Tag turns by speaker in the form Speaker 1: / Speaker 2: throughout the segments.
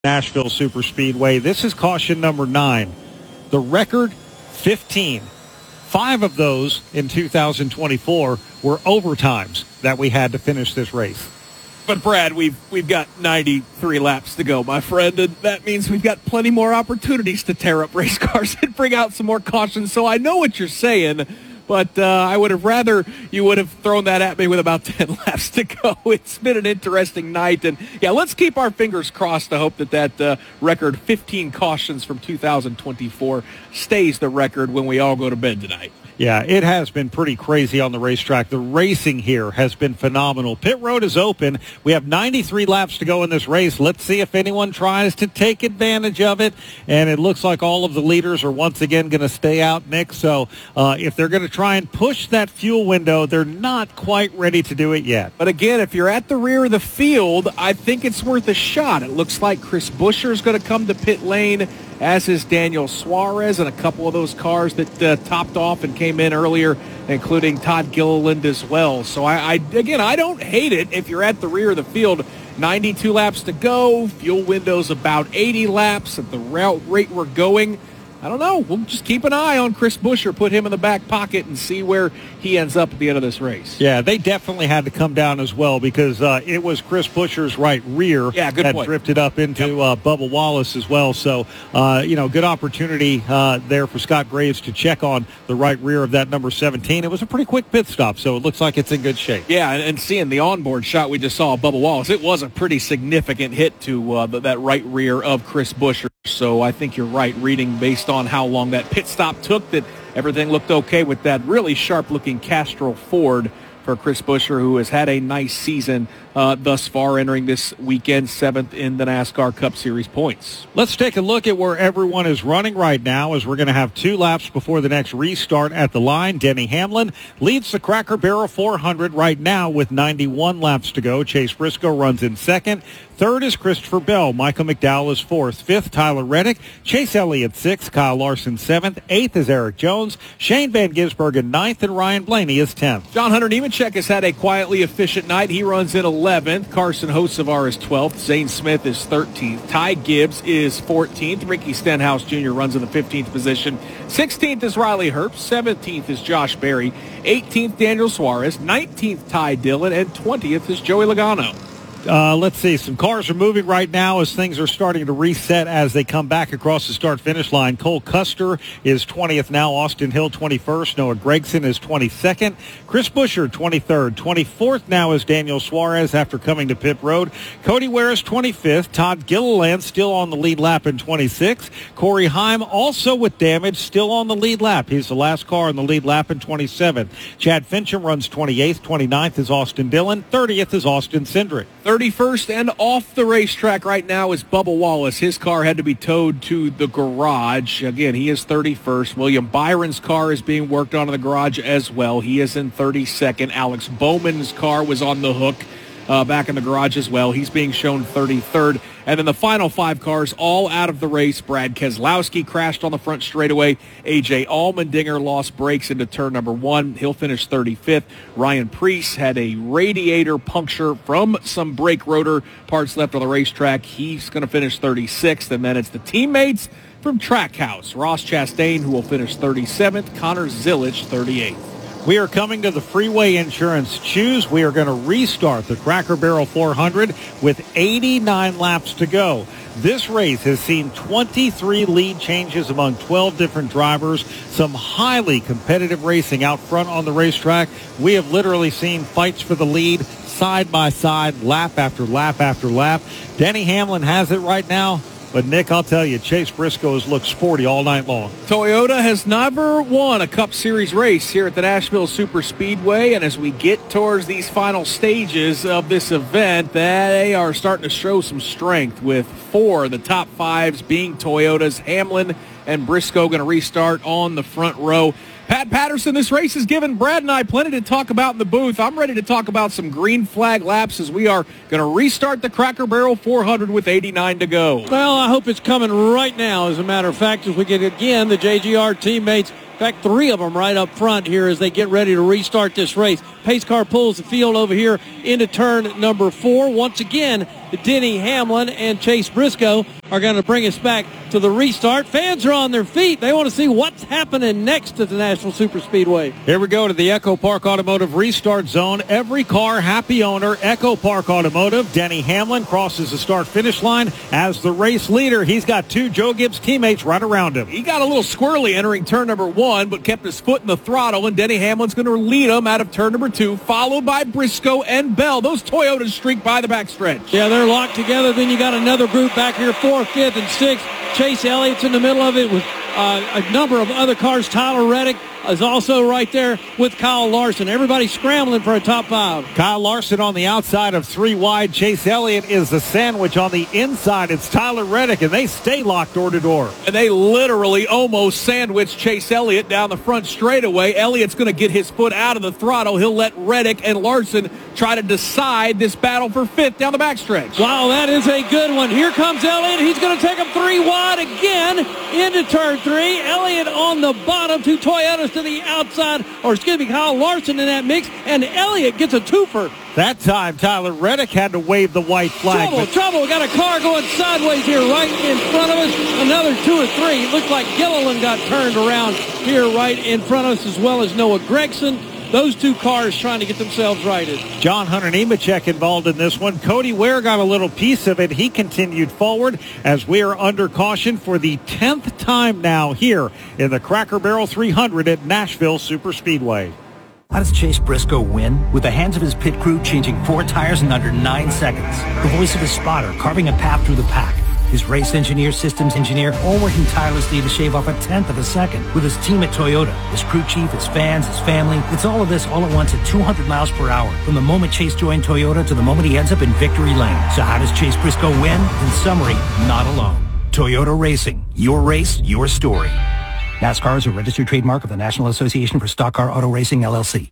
Speaker 1: Nashville Superspeedway. This is caution number 9. The record, 15. 5 of those in 2024 were overtimes that we had to finish this race.
Speaker 2: But, Brad, we've got 93 laps to go, my friend, and that means we've got plenty more opportunities to tear up race cars and bring out some more cautions. So I know what you're saying, but I would have rather you would have thrown that at me with about 10 laps to go. It's been an interesting night, and, yeah, let's keep our fingers crossed to hope that record 15 cautions from 2024 stays the record when we all go to bed tonight.
Speaker 1: Yeah, it has been pretty crazy on the racetrack. The racing here has been phenomenal. Pit road is open. We have 93 laps to go in this race. Let's see if anyone tries to take advantage of it. And it looks like all of the leaders are once again going to stay out, Nick. So if they're going to try and push that fuel window, they're not quite ready to do it yet.
Speaker 2: But again, if you're at the rear of the field, I think it's worth a shot. It looks like Chris Buescher is going to come to pit lane, as is Daniel Suarez, and a couple of those cars that topped off and came in earlier, including Todd Gilliland as well. So, I don't hate it if you're at the rear of the field. 92 laps to go. Fuel window's about 80 laps at the rate we're going. I don't know. We'll just keep an eye on Chris Buescher, put him in the back pocket, and see where he ends up at the end of this race.
Speaker 1: Yeah, they definitely had to come down as well because it was Chris Buescher's right rear that drifted up into Bubba Wallace as well. So, good opportunity there for Scott Graves to check on the right rear of that number 17. It was a pretty quick pit stop, so it looks like it's in good shape.
Speaker 2: Yeah, and seeing the onboard shot we just saw of Bubba Wallace, it was a pretty significant hit to that right rear of Chris Buescher. So I think you're right, reading based on how long that pit stop took, that everything looked okay with that really sharp-looking Castrol Ford for Chris Buescher, who has had a nice season thus far, entering this weekend 7th in the NASCAR Cup Series points.
Speaker 1: Let's take a look at where everyone is running right now, as we're going to have 2 laps before the next restart at the line. Denny Hamlin leads the Cracker Barrel 400 right now with 91 laps to go. Chase Briscoe runs in second. Third is Christopher Bell. Michael McDowell is fourth. Fifth, Tyler Reddick. Chase Elliott sixth. Kyle Larson seventh. Eighth is Eric Jones. Shane Van Gisbergen ninth, and Ryan Blaney is 10th.
Speaker 2: John Hunter Nemechek has had a quietly efficient night. He runs in 11th. Carson Hocevar is 12th. Zane Smith is 13th. Ty Gibbs is 14th. Ricky Stenhouse Jr. runs in the 15th position. 16th is Riley Herbst. 17th is Josh Berry. 18th, Daniel Suarez. 19th, Ty Dillon. And 20th is Joey Logano.
Speaker 1: Let's see. Some cars are moving right now as things are starting to reset as they come back across the start-finish line. Cole Custer is 20th now. Austin Hill 21st. Noah Gragson is 22nd. Chris Buescher 23rd. 24th now is Daniel Suarez after coming to pit road. Cody Ware is 25th. Todd Gilliland still on the lead lap in 26th. Corey Heim also with damage, still on the lead lap. He's the last car on the lead lap in 27th. Chad Fincham runs 28th. 29th is Austin Dillon. 30th is Austin Cindric.
Speaker 2: 31st and off the racetrack right now is Bubba Wallace. His car had to be towed to the garage. Again, he is 31st. William Byron's car is being worked on in the garage as well. He is in 32nd. Alex Bowman's car was on the hook back in the garage as well. He's being shown 33rd. And then the final 5 cars all out of the race. Brad Keselowski crashed on the front straightaway. A.J. Allmendinger lost brakes into turn number 1. He'll finish 35th. Ryan Preece had a radiator puncture from some brake rotor parts left on the racetrack. He's going to finish 36th. And then it's the teammates from Trackhouse. Ross Chastain, who will finish 37th. Connor Zilisch, 38th.
Speaker 1: We are coming to the Freeway Insurance Choose. We are going to restart the Cracker Barrel 400 with 89 laps to go. This race has seen 23 lead changes among 12 different drivers, some highly competitive racing out front on the racetrack. We have literally seen fights for the lead side by side, lap after lap after lap. Denny Hamlin has it right now. But, Nick, I'll tell you, Chase Briscoe has looked sporty all night long.
Speaker 2: Toyota has never won a Cup Series race here at the Nashville Superspeedway, and as we get towards these final stages of this event, they are starting to show some strength, with 4 of the top 5s being Toyotas. Hamlin and Briscoe going to restart on the front row. Pat Patterson, this race has given Brad and I plenty to talk about in the booth. I'm ready to talk about some green flag laps as we are going to restart the Cracker Barrel 400 with 89 to go.
Speaker 3: Well, I hope it's coming right now. As a matter of fact, as we get again the JGR teammates, in fact, 3 of them right up front here as they get ready to restart this race. Pace car pulls the field over here into turn number 4. Once again, Denny Hamlin and Chase Briscoe are going to bring us back to the restart. Fans are on their feet. They want to see what's happening next at the Nashville Superspeedway.
Speaker 1: Here we go to the Echo Park Automotive restart zone. Every car, happy owner. Echo Park Automotive. Denny Hamlin crosses the start-finish line as the race leader. He's got 2 Joe Gibbs teammates right around him.
Speaker 2: He got a little squirrely entering turn number 1, but kept his foot in the throttle, and Denny Hamlin's going to lead him out of turn number 2, followed by Briscoe and Bell. Those Toyotas streak by the backstretch.
Speaker 3: Yeah, they're locked together. Then you got another group back here, 4th, 5th, and 6th. Chase Elliott's in the middle of it with a number of other cars. Tyler Reddick is also right there with Kyle Larson. Everybody scrambling for a top 5.
Speaker 1: Kyle Larson on the outside of 3 wide. Chase Elliott is the sandwich on the inside. It's Tyler Reddick, and they stay locked door to door.
Speaker 2: And they literally almost sandwiched Chase Elliott down the front straightaway. Elliott's going to get his foot out of the throttle. He'll let Reddick and Larson try to decide this battle for 5th down the backstretch.
Speaker 3: Wow, that is a good one. Here comes Elliott. He's going to take him 3 wide again into turn 3. Elliott on the bottom, 2 Toyotas to the outside, Kyle Larson in that mix, and Elliott gets a twofer.
Speaker 1: That time, Tyler Reddick had to wave the white flag.
Speaker 3: Trouble. Got a car going sideways here right in front of us. Another 2 or 3. It looks like Gilliland got turned around here right in front of us, as well as Noah Gregson. Those 2 cars trying to get themselves righted.
Speaker 1: John Hunter Nemechek involved in this one. Cody Ware got a little piece of it. He continued forward as we are under caution for the 10th time now here in the Cracker Barrel 300 at Nashville Superspeedway.
Speaker 4: How does Chase Briscoe win? With the hands of his pit crew changing 4 tires in under 9 seconds. The voice of his spotter carving a path through the pack. His race engineer, systems engineer, all working tirelessly to shave off a 1/10 of a second. With his team at Toyota, his crew chief, his fans, his family. It's all of this all at once at 200 miles per hour. From the moment Chase joined Toyota to the moment he ends up in victory lane. So how does Chase Briscoe win? In summary, not alone. Toyota Racing. Your race, your story. NASCAR is a registered trademark of the National Association for Stock Car Auto Racing, LLC.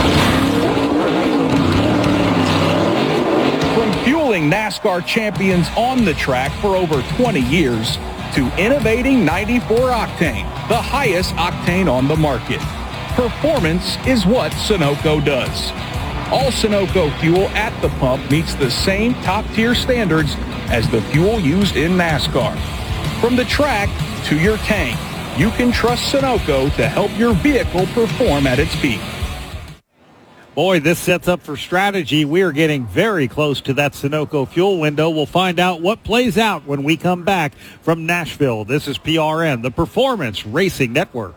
Speaker 2: Fueling NASCAR champions on the track for over 20 years to innovating 94 octane, the highest octane on the market. Performance is what Sunoco does. All Sunoco fuel at the pump meets the same top-tier standards as the fuel used in NASCAR. From the track to your tank, you can trust Sunoco to help your vehicle perform at its peak.
Speaker 1: Boy, this sets up for strategy. We are getting very close to that Sunoco fuel window. We'll find out what plays out when we come back from Nashville. This is PRN, the Performance Racing Network.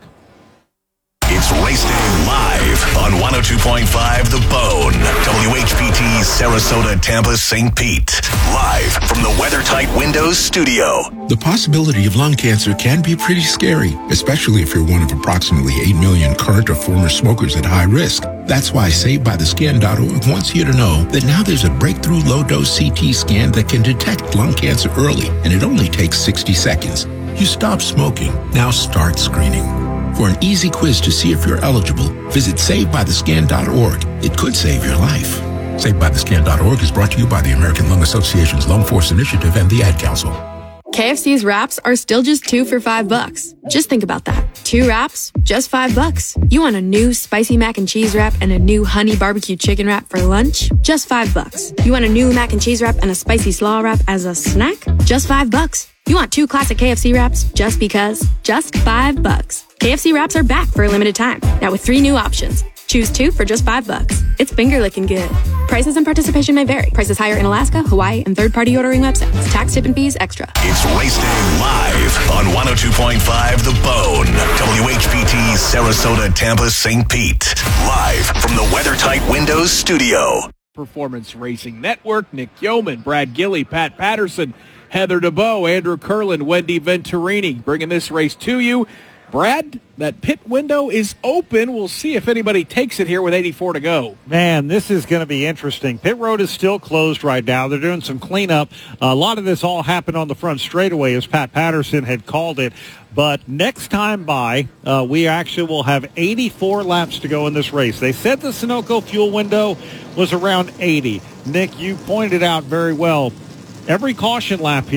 Speaker 5: It's Race Day live on 102.5 The Bone. WHPT, Sarasota, Tampa, St. Pete. Live from the WeatherTight Windows studio.
Speaker 6: The possibility of lung cancer can be pretty scary, especially if you're one of approximately 8 million current or former smokers at high risk. That's why SaveByTheScan.org wants you to know that now there's a breakthrough low-dose CT scan that can detect lung cancer early, and it only takes 60 seconds. You stop smoking, now start screening. For an easy quiz to see if you're eligible, visit SaveByTheScan.org. It could save your life. SaveByTheScan.org is brought to you by the American Lung Association's Lung Force Initiative and the Ad Council.
Speaker 7: KFC's wraps are still just 2 for $5. Just think about that. 2 wraps, just $5. You want a new spicy mac and cheese wrap and a new honey barbecue chicken wrap for lunch? Just $5. You want a new mac and cheese wrap and a spicy slaw wrap as a snack? Just $5. You want 2 classic KFC wraps just because? Just $5. KFC wraps are back for a limited time. Now with 3 new options. Choose 2 for just $5. It's finger licking good. Prices and participation may vary. Prices higher in Alaska, Hawaii, and third-party ordering websites. Tax, tip, and fees extra.
Speaker 5: It's Race Day live on 102.5 The Bone. WHPT, Sarasota, Tampa, St. Pete. Live from the WeatherTight Windows studio.
Speaker 2: Performance Racing Network, Nick Yeoman, Brad Gilley, Pat Patterson, Heather DeBow, Andrew Curlin, Wendy Venturini, bringing this race to you. Brad, that pit window is open. We'll see if anybody takes it here with 84 to go.
Speaker 1: Man, this is going to be interesting. Pit road is still closed right now. They're doing some cleanup. A lot of this all happened on the front straightaway, as Pat Patterson had called it. But next time by, we actually will have 84 laps to go in this race. They said the Sunoco fuel window was around 80. Nick, you pointed out very well. Every caution lap here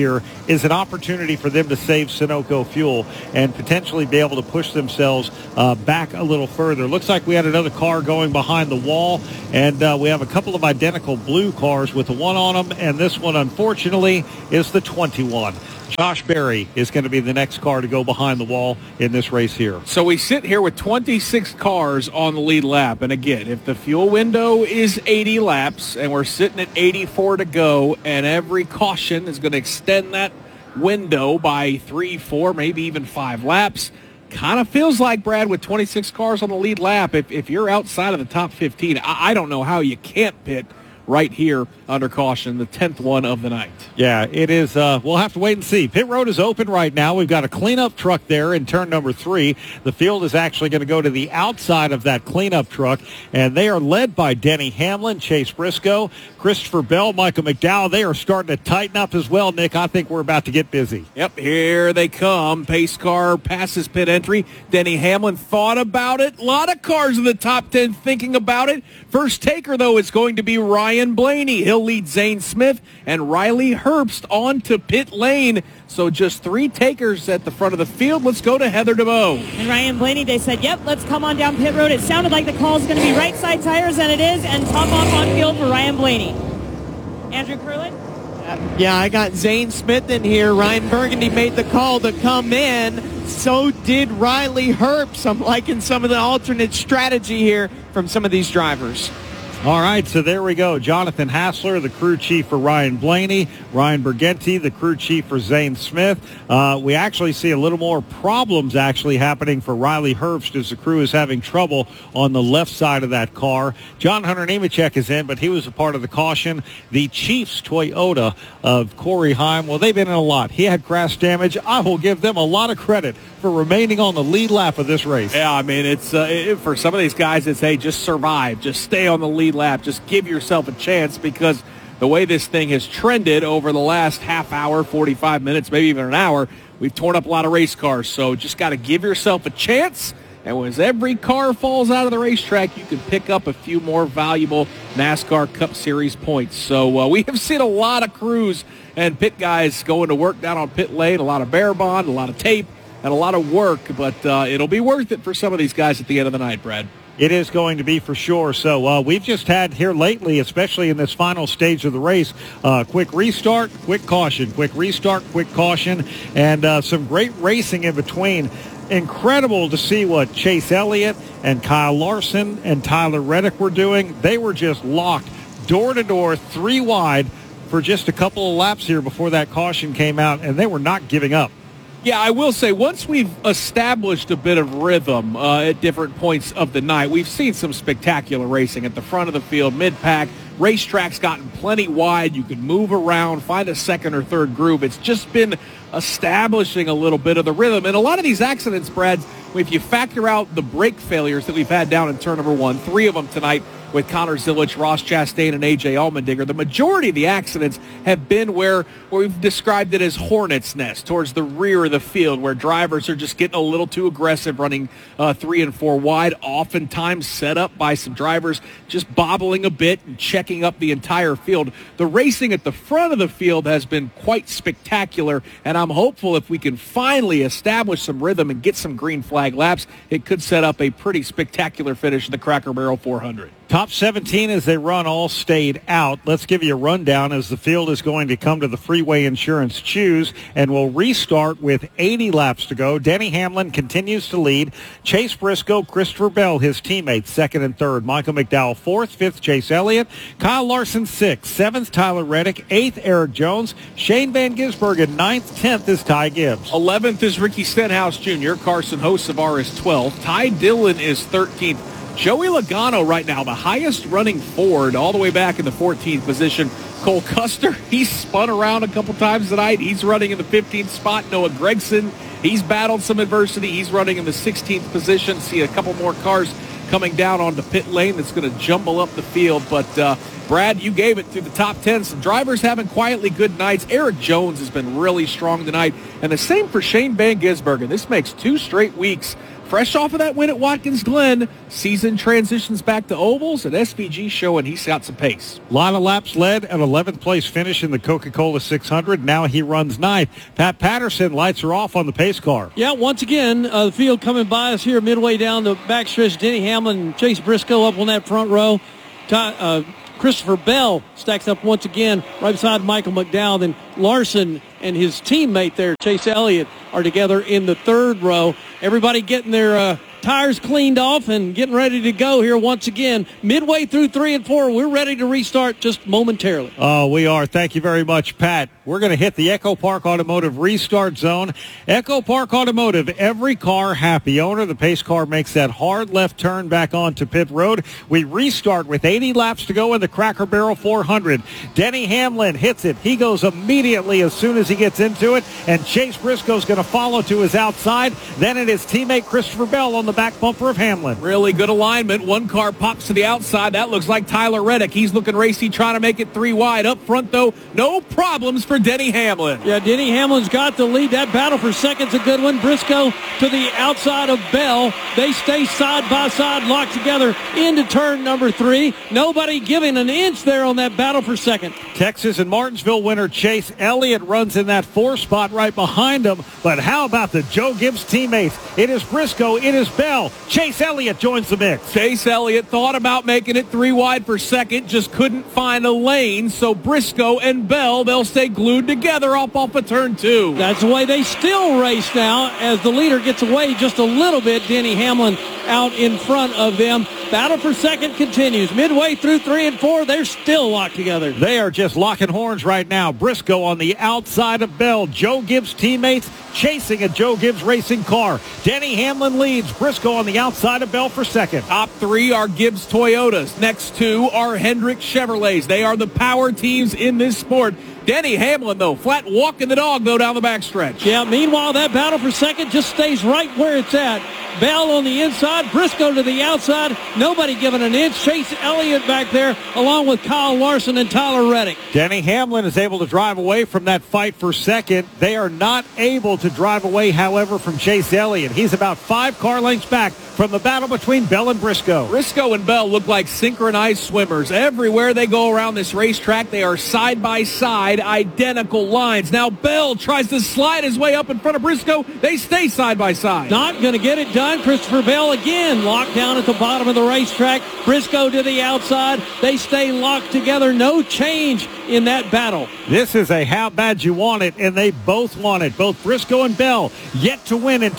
Speaker 1: is an opportunity for them to save Sunoco fuel and potentially be able to push themselves back a little further. Looks like we had another car going behind the wall, and we have a couple of identical blue cars with the 1 on them, and this one, unfortunately, is the 21. Josh Berry is going to be the next car to go behind the wall in this race here.
Speaker 2: So we sit here with 26 cars on the lead lap. And again, if the fuel window is 80 laps and we're sitting at 84 to go, and every caution is going to extend that window by 3, 4, maybe even 5 laps, kind of feels like, Brad, with 26 cars on the lead lap, if you're outside of the top 15, I don't know how you can't pit right here under caution, the 10th one of the night.
Speaker 1: Yeah, it is. We'll have to wait and see. Pit road is open right now. We've got a cleanup truck there in turn number 3. The field is actually going to go to the outside of that cleanup truck, and they are led by Denny Hamlin, Chase Briscoe, Christopher Bell, Michael McDowell. They are starting to tighten up as well, Nick. I think we're about to get busy.
Speaker 2: Yep, here they come. Pace car passes pit entry. Denny Hamlin thought about it. A lot of cars in the top 10 thinking about it. First taker, though, is going to be Ryan Blaney. He'll lead Zane Smith and Riley Herbst on to pit lane. So just 3 takers at the front of the field. Let's go to Heather DeVoe.
Speaker 8: And Ryan Blaney, they said, yep, let's come on down pit road. It sounded like the call is going to be right side tires, and it is, and top off on field for Ryan Blaney. Andrew Curlin?
Speaker 9: Yeah, I got Zane Smith in here. Ryan Burgundy made the call to come in. So did Riley Herbst. I'm liking some of the alternate strategy here from some of these drivers.
Speaker 1: All right, so there we go. Jonathan Hassler, the crew chief for Ryan Blaney. Ryan Burgenti, the crew chief for Zane Smith. We actually see a little more problems actually happening for Riley Herbst as the crew is having trouble on the left side of that car. John Hunter Nemechek is in, but he was a part of the caution. The Chiefs Toyota of Corey Heim, well, they've been in a lot. He had crash damage. I will give them a lot of credit for remaining on the lead lap of this race.
Speaker 2: Yeah, I mean, it's for some of these guys, it's, hey, just survive. Just stay on the lead lap. Just give yourself a chance, because the way this thing has trended over the last half hour, 45 minutes, maybe even an hour, we've torn up a lot of race cars. So just got to give yourself a chance. And as every car falls out of the racetrack, you can pick up a few more valuable NASCAR Cup Series points. So we have seen a lot of crews and pit guys going to work down on pit lane, a lot of bear bond, a lot of tape, and a lot of work. But it'll be worth it for some of these guys at the end of the night, Brad.
Speaker 1: It is going to be for sure. So we've just had here lately, especially in this final stage of the race, quick restart, quick caution, quick restart, quick caution, and some great racing in between. Incredible to see what Chase Elliott and Kyle Larson and Tyler Reddick were doing. They were just locked door to door, 3 wide for just a couple of laps here before that caution came out, and they were not giving up.
Speaker 2: Yeah, I will say, once we've established a bit of rhythm at different points of the night, we've seen some spectacular racing at the front of the field, mid-pack. Racetrack's gotten plenty wide. You can move around, find a second or third groove. It's just been establishing a little bit of the rhythm. And a lot of these accidents, Brad, if you factor out the brake failures that we've had down in turn number 1, 3 of them tonight with Connor Zilic, Ross Chastain, and A.J. Allmendinger, the majority of the accidents have been where we've described it as hornet's nest, towards the rear of the field, where drivers are just getting a little too aggressive, running 3 and 4 wide, oftentimes set up by some drivers just bobbling a bit and checking up the entire field. The racing at the front of the field has been quite spectacular, and I'm hopeful if we can finally establish some rhythm and get some green flag laps, it could set up a pretty spectacular finish in the Cracker Barrel 400.
Speaker 1: Top 17 as they run all stayed out. Let's give you a rundown as the field is going to come to the Freeway Insurance Choose, and we'll restart with 80 laps to go. Denny Hamlin continues to lead. Chase Briscoe, Christopher Bell, his teammates, 2nd and 3rd. Michael McDowell, 4th. 5th, Chase Elliott. Kyle Larson, 6th. 7th, Tyler Reddick. 8th, Eric Jones. Shane Van Gisbergen, 9th. 10th is Ty Gibbs.
Speaker 2: 11th is Ricky Stenhouse Jr. Carson Hocevar is 12th. Ty Dillon is 13th. Joey Logano right now, the highest running Ford, all the way back in the 14th position. Cole Custer, he's spun around a couple times tonight. He's running in the 15th spot. Noah Gragson, he's battled some adversity. He's running in the 16th position. See a couple more cars coming down onto pit lane that's going to jumble up the field. But, Brad, you gave it through the top 10. Some drivers having quietly good nights. Eric Jones has been really strong tonight. And the same for Shane Van Gisbergen. This makes 2 straight weeks fresh off of that win at Watkins Glen, season transitions back to ovals, and SVG showing he's got some pace.
Speaker 1: A lot of laps led, an 11th place finish in the Coca-Cola 600. Now he runs 9th. Pat Patterson lights her off on the pace car.
Speaker 3: Yeah, once again, the field coming by us here midway down the backstretch. Denny Hamlin and Chase Briscoe up on that front row. Christopher Bell stacks up once again right beside Michael McDowell. Then Larson and his teammate there, Chase Elliott, are together in the third row. Everybody getting their tires cleaned off and getting ready to go here once again. Midway through 3 and 4, we're ready to restart just momentarily.
Speaker 1: Oh, we are. Thank you very much, Pat. We're going to hit the Echo Park Automotive restart zone. Echo Park Automotive, every car happy owner. The pace car makes that hard left turn back onto pit road. We restart with 80 laps to go in the Cracker Barrel 400. Denny Hamlin hits it. He goes immediately as soon as he gets into it, and Chase Briscoe's going to follow to his outside. Then it is teammate Christopher Bell on the back bumper of Hamlin.
Speaker 2: Really good alignment. One car pops to the outside. That looks like Tyler Reddick. He's looking racy, trying to make it 3 wide. Up front, though, no problems for Denny Hamlin.
Speaker 3: Yeah, Denny Hamlin's got the lead. That battle for second's a good one. Briscoe to the outside of Bell. They stay side by side, locked together into turn number 3. Nobody giving an inch there on that battle for second.
Speaker 1: Texas and Martinsville winner Chase Elliott runs in that 4 spot right behind him. But how about the Joe Gibbs teammates? It is Briscoe. It is Bell. Chase Elliott joins the mix.
Speaker 2: Chase Elliott thought about making it 3 wide for second, just couldn't find a lane. So Briscoe and Bell, they'll stay glued together off of turn 2.
Speaker 3: That's the way they still race now as the leader gets away just a little bit. Denny Hamlin out in front of them. Battle for second continues. Midway through 3 and 4, they're still locked together.
Speaker 1: They are just locking horns right now. Briscoe on the outside of Bell. Joe Gibbs teammates chasing a Joe Gibbs racing car. Denny Hamlin leads. Briscoe on the outside of Bell for second.
Speaker 2: Top 3 are Gibbs Toyotas. Next 2 are Hendrick Chevrolets. They are the power teams in this sport. Denny Hamlin, though, flat walking the dog, though, down the backstretch.
Speaker 3: Yeah, meanwhile, that battle for second just stays right where it's at. Bell on the inside, Briscoe to the outside. Nobody giving an inch. Chase Elliott back there, along with Kyle Larson and Tyler Reddick.
Speaker 1: Denny Hamlin is able to drive away from that fight for second. They are not able to drive away, however, from Chase Elliott. He's about 5 car lengths back from the battle between Bell and Briscoe.
Speaker 2: Briscoe and Bell look like synchronized swimmers. Everywhere they go around this racetrack, they are side by side, identical lines. Now Bell tries to slide his way up in front of Briscoe. They stay side by side.
Speaker 3: Not going to get it done. Christopher Bell again locked down at the bottom of the racetrack. Briscoe to the outside. They stay locked together. No change in that battle.
Speaker 1: This is a how bad you want it, and they both want it. Both Briscoe and Bell yet to win in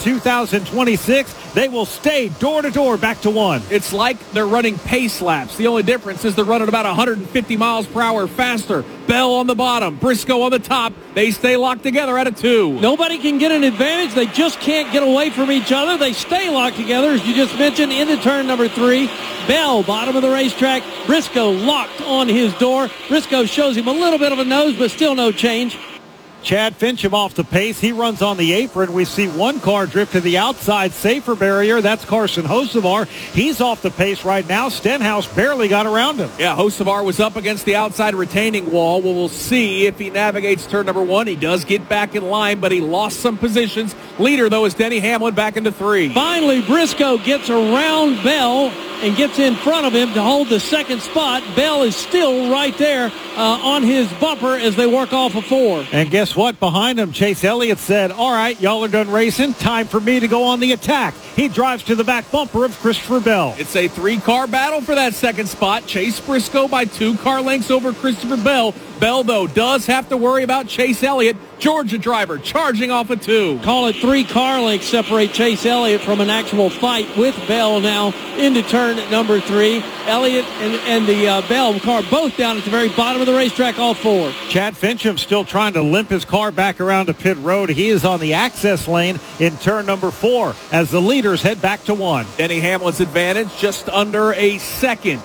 Speaker 1: 2026. They will stay door to door back to 1.
Speaker 2: It's like they're running pace laps. The only difference is they're running about 150 miles per hour faster. Bell on the bottom, Briscoe on the top. They stay locked together at a 2.
Speaker 3: Nobody can get an advantage. They just can't get away from each other. They stay locked together, as you just mentioned, into turn number 3. Bell, bottom of the racetrack. Briscoe locked on his door. Briscoe shows him a little bit of a nose, but still no change.
Speaker 1: Chad Fincham off the pace. He runs on the apron. We see one car drift to the outside safer barrier. That's Carson Hocevar. He's off the pace right now. Stenhouse barely got around him.
Speaker 2: Yeah, Hocevar was up against the outside retaining wall. Well, we'll see if he navigates turn number 1. He does get back in line, but he lost some positions. Leader, though, is Denny Hamlin back into 3.
Speaker 3: Finally, Briscoe gets around Bell and gets in front of him to hold the second spot. Bell is still right there on his bumper as they work off of 4.
Speaker 1: And guess what? Behind him, Chase Elliott said, all right, y'all are done racing. Time for me to go on the attack. He drives to the back bumper of Christopher Bell.
Speaker 2: It's a 3-car battle for that second spot. Chase Briscoe by 2 car lengths over Christopher Bell. Bell, though, does have to worry about Chase Elliott. Georgia driver charging off of 2.
Speaker 3: Call it 3 car lengths separate Chase Elliott from an actual fight with Bell now into turn number 3. Elliott and the Bell car both down at the very bottom of the racetrack, all 4.
Speaker 1: Chad Fincham still trying to limp his car back around to pit road. He is on the access lane in turn number 4 as the leaders head back to 1.
Speaker 2: Denny Hamlin's advantage just under a second.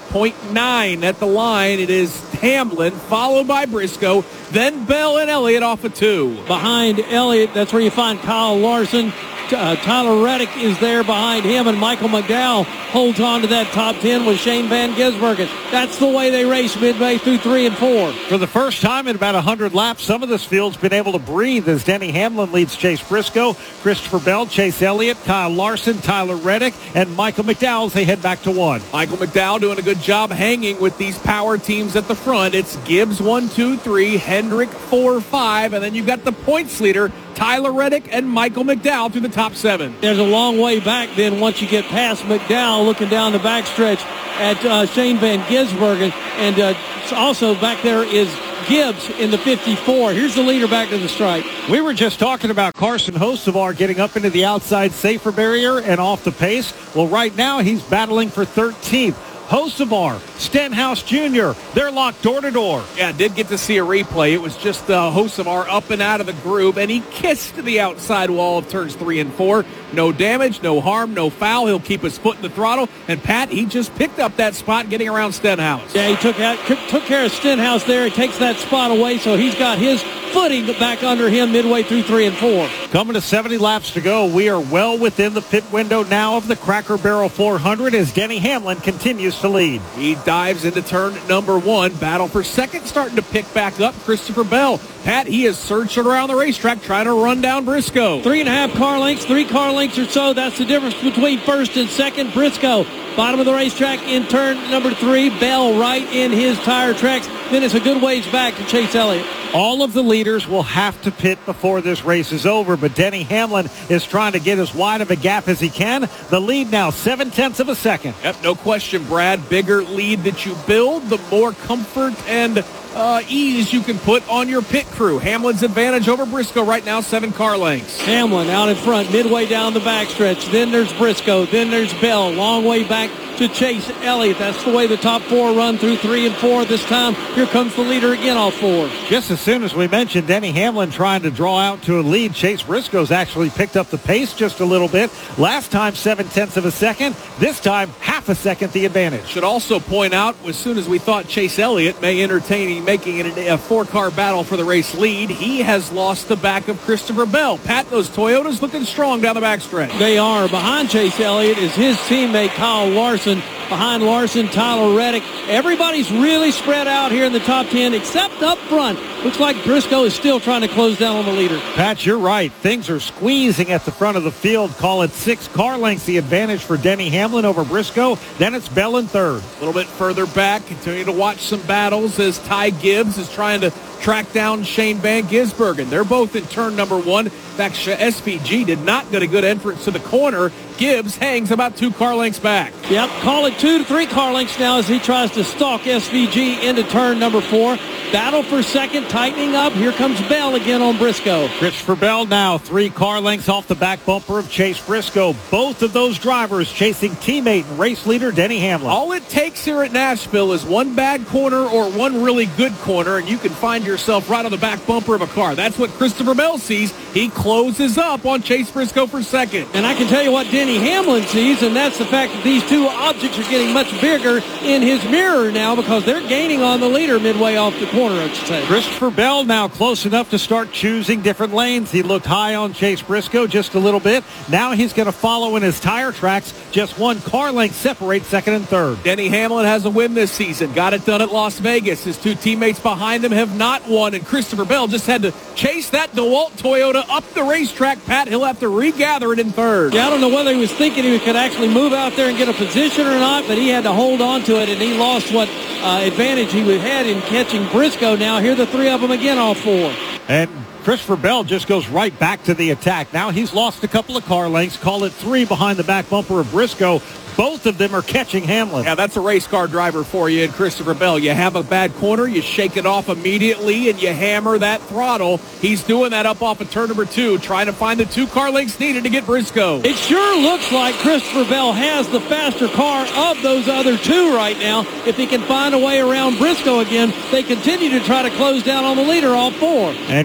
Speaker 2: 0.9 at the line. It is Hamlin followed by Briscoe, then Bell and Elliott off of 2.
Speaker 3: Behind Elliott, that's where you find Kyle Larson. Tyler Reddick is there behind him, and Michael McDowell holds on to that top 10 with Shane Van Gisbergen. That's the way they race midway through 3 and 4.
Speaker 1: For the first time in about 100 laps, some of this field's been able to breathe as Denny Hamlin leads Chase Briscoe, Christopher Bell, Chase Elliott, Kyle Larson, Tyler Reddick, and Michael McDowell as they head back to 1.
Speaker 2: Michael McDowell doing a good job hanging with these power teams at the front. It's Gibbs 1, 2, 3, Hendrick 4, 5, and then you've got the points leader, Tyler Reddick and Michael McDowell through the top 7.
Speaker 3: There's a long way back then once you get past McDowell, looking down the backstretch at Shane Van Gisbergen, and also back there is Gibbs in the 54. Here's the leader back to the stripe.
Speaker 1: We were just talking about Carson Hocevar getting up into the outside safer barrier and off the pace. Well, right now he's battling for 13th. Hocevar, Stenhouse Jr., they're locked door to door.
Speaker 2: Yeah, I did get to see a replay. It was just Hocevar up and out of the groove, and he kissed the outside wall of turns 3 and 4. No damage, no harm, no foul. He'll keep his foot in the throttle. And Pat, he just picked up that spot getting around Stenhouse.
Speaker 3: Yeah, he took care of Stenhouse there. He takes that spot away, so he's got his footing back under him midway through 3 and 4.
Speaker 1: Coming to 70 laps to go, we are well within the pit window now of the Cracker Barrel 400 as Denny Hamlin continues to lead.
Speaker 2: He dives into turn number 1. Battle for second starting to pick back up. Christopher Bell. Pat, he is searching around the racetrack trying to run down Briscoe.
Speaker 3: 3.5 car lengths, 3 car lengths or so. That's the difference between first and second. Briscoe, bottom of the racetrack in turn number 3. Bell right in his tire tracks. Then it's a good ways back to Chase Elliott.
Speaker 1: All of the leaders will have to pit before this race is over, but Denny Hamlin is trying to get as wide of a gap as he can. The lead now 0.7 of a second.
Speaker 2: Yep, no question, Brad. Bigger lead that you build, the more comfort and ease you can put on your pit crew. Hamlin's advantage over Briscoe right now, 7 car lengths.
Speaker 3: Hamlin out in front, midway down the backstretch. Then there's Briscoe. Then there's Bell. Long way back to Chase Elliott. That's the way the top 4 run through 3 and 4 this time. Here comes the leader again, all 4.
Speaker 1: Just as soon as we mentioned Denny Hamlin trying to draw out to a lead, Chase Briscoe's actually picked up the pace just a little bit. Last time, 0.7 of a second. This time, half a second the advantage.
Speaker 2: Should also point out, as soon as we thought Chase Elliott may entertain making it a 4-car battle for the race lead, he has lost the back of Christopher Bell. Pat, those Toyotas looking strong down the backstretch.
Speaker 3: They are. Behind Chase Elliott is his teammate Kyle Larson. Behind Larson, Tyler Reddick. Everybody's really spread out here in the top 10 except up front. Looks like Briscoe is still trying to close down on the leader.
Speaker 1: Pat, you're right. Things are squeezing at the front of the field. Call it 6 car lengths the advantage for Denny Hamlin over Briscoe. Then it's Bell in third.
Speaker 2: A little bit further back. Continue to watch some battles as Ty Gibbs is trying to track down Shane Van Gisbergen. They're both in turn number 1. In fact, SVG did not get a good entrance to the corner. Gibbs hangs about 2 car lengths back.
Speaker 3: Yep, call it 2 to 3 car lengths now as he tries to stalk SVG into turn number 4. Battle for second, tightening up. Here comes Bell again on Briscoe.
Speaker 1: Christopher Bell now 3 car lengths off the back bumper of Chase Briscoe. Both of those drivers chasing teammate and race leader Denny Hamlin.
Speaker 2: All it takes here at Nashville is one bad corner or one really good corner, and you can find yourself right on the back bumper of a car. That's what Christopher Bell sees. He closes up on Chase Briscoe for second.
Speaker 3: And I can tell you what Denny Hamlin sees, and that's the fact that these 2 objects are getting much bigger in his mirror now because they're gaining on the leader midway off the corner, I should say.
Speaker 1: Christopher Bell now close enough to start choosing different lanes. He looked high on Chase Briscoe just a little bit. Now he's going to follow in his tire tracks. Just 1 car length separates second and third.
Speaker 2: Denny Hamlin has a win this season. Got it done at Las Vegas. His 2 teammates behind him have not won, and Christopher Bell just had to chase that DeWalt Toyota up the racetrack. Pat, he'll have to regather it in third.
Speaker 3: Yeah, I don't know whether he was thinking he could actually move out there and get a position or not, but he had to hold on to it, and he lost what advantage he had in catching Briscoe. Now here the 3 of them again, all 4.
Speaker 1: And Christopher Bell just goes right back to the attack. Now he's lost a couple of car lengths. Call it 3 behind the back bumper of Briscoe. Both of them are catching Hamlin.
Speaker 2: Yeah, that's a race car driver for you in Christopher Bell. You have a bad corner, you shake it off immediately, and you hammer that throttle. He's doing that up off of turn number 2, trying to find the 2 car lengths needed to get Briscoe.
Speaker 3: It sure looks like Christopher Bell has the faster car of those other 2 right now. If he can find a way around Briscoe again, they continue to try to close down on the leader, all 4.
Speaker 1: And Christopher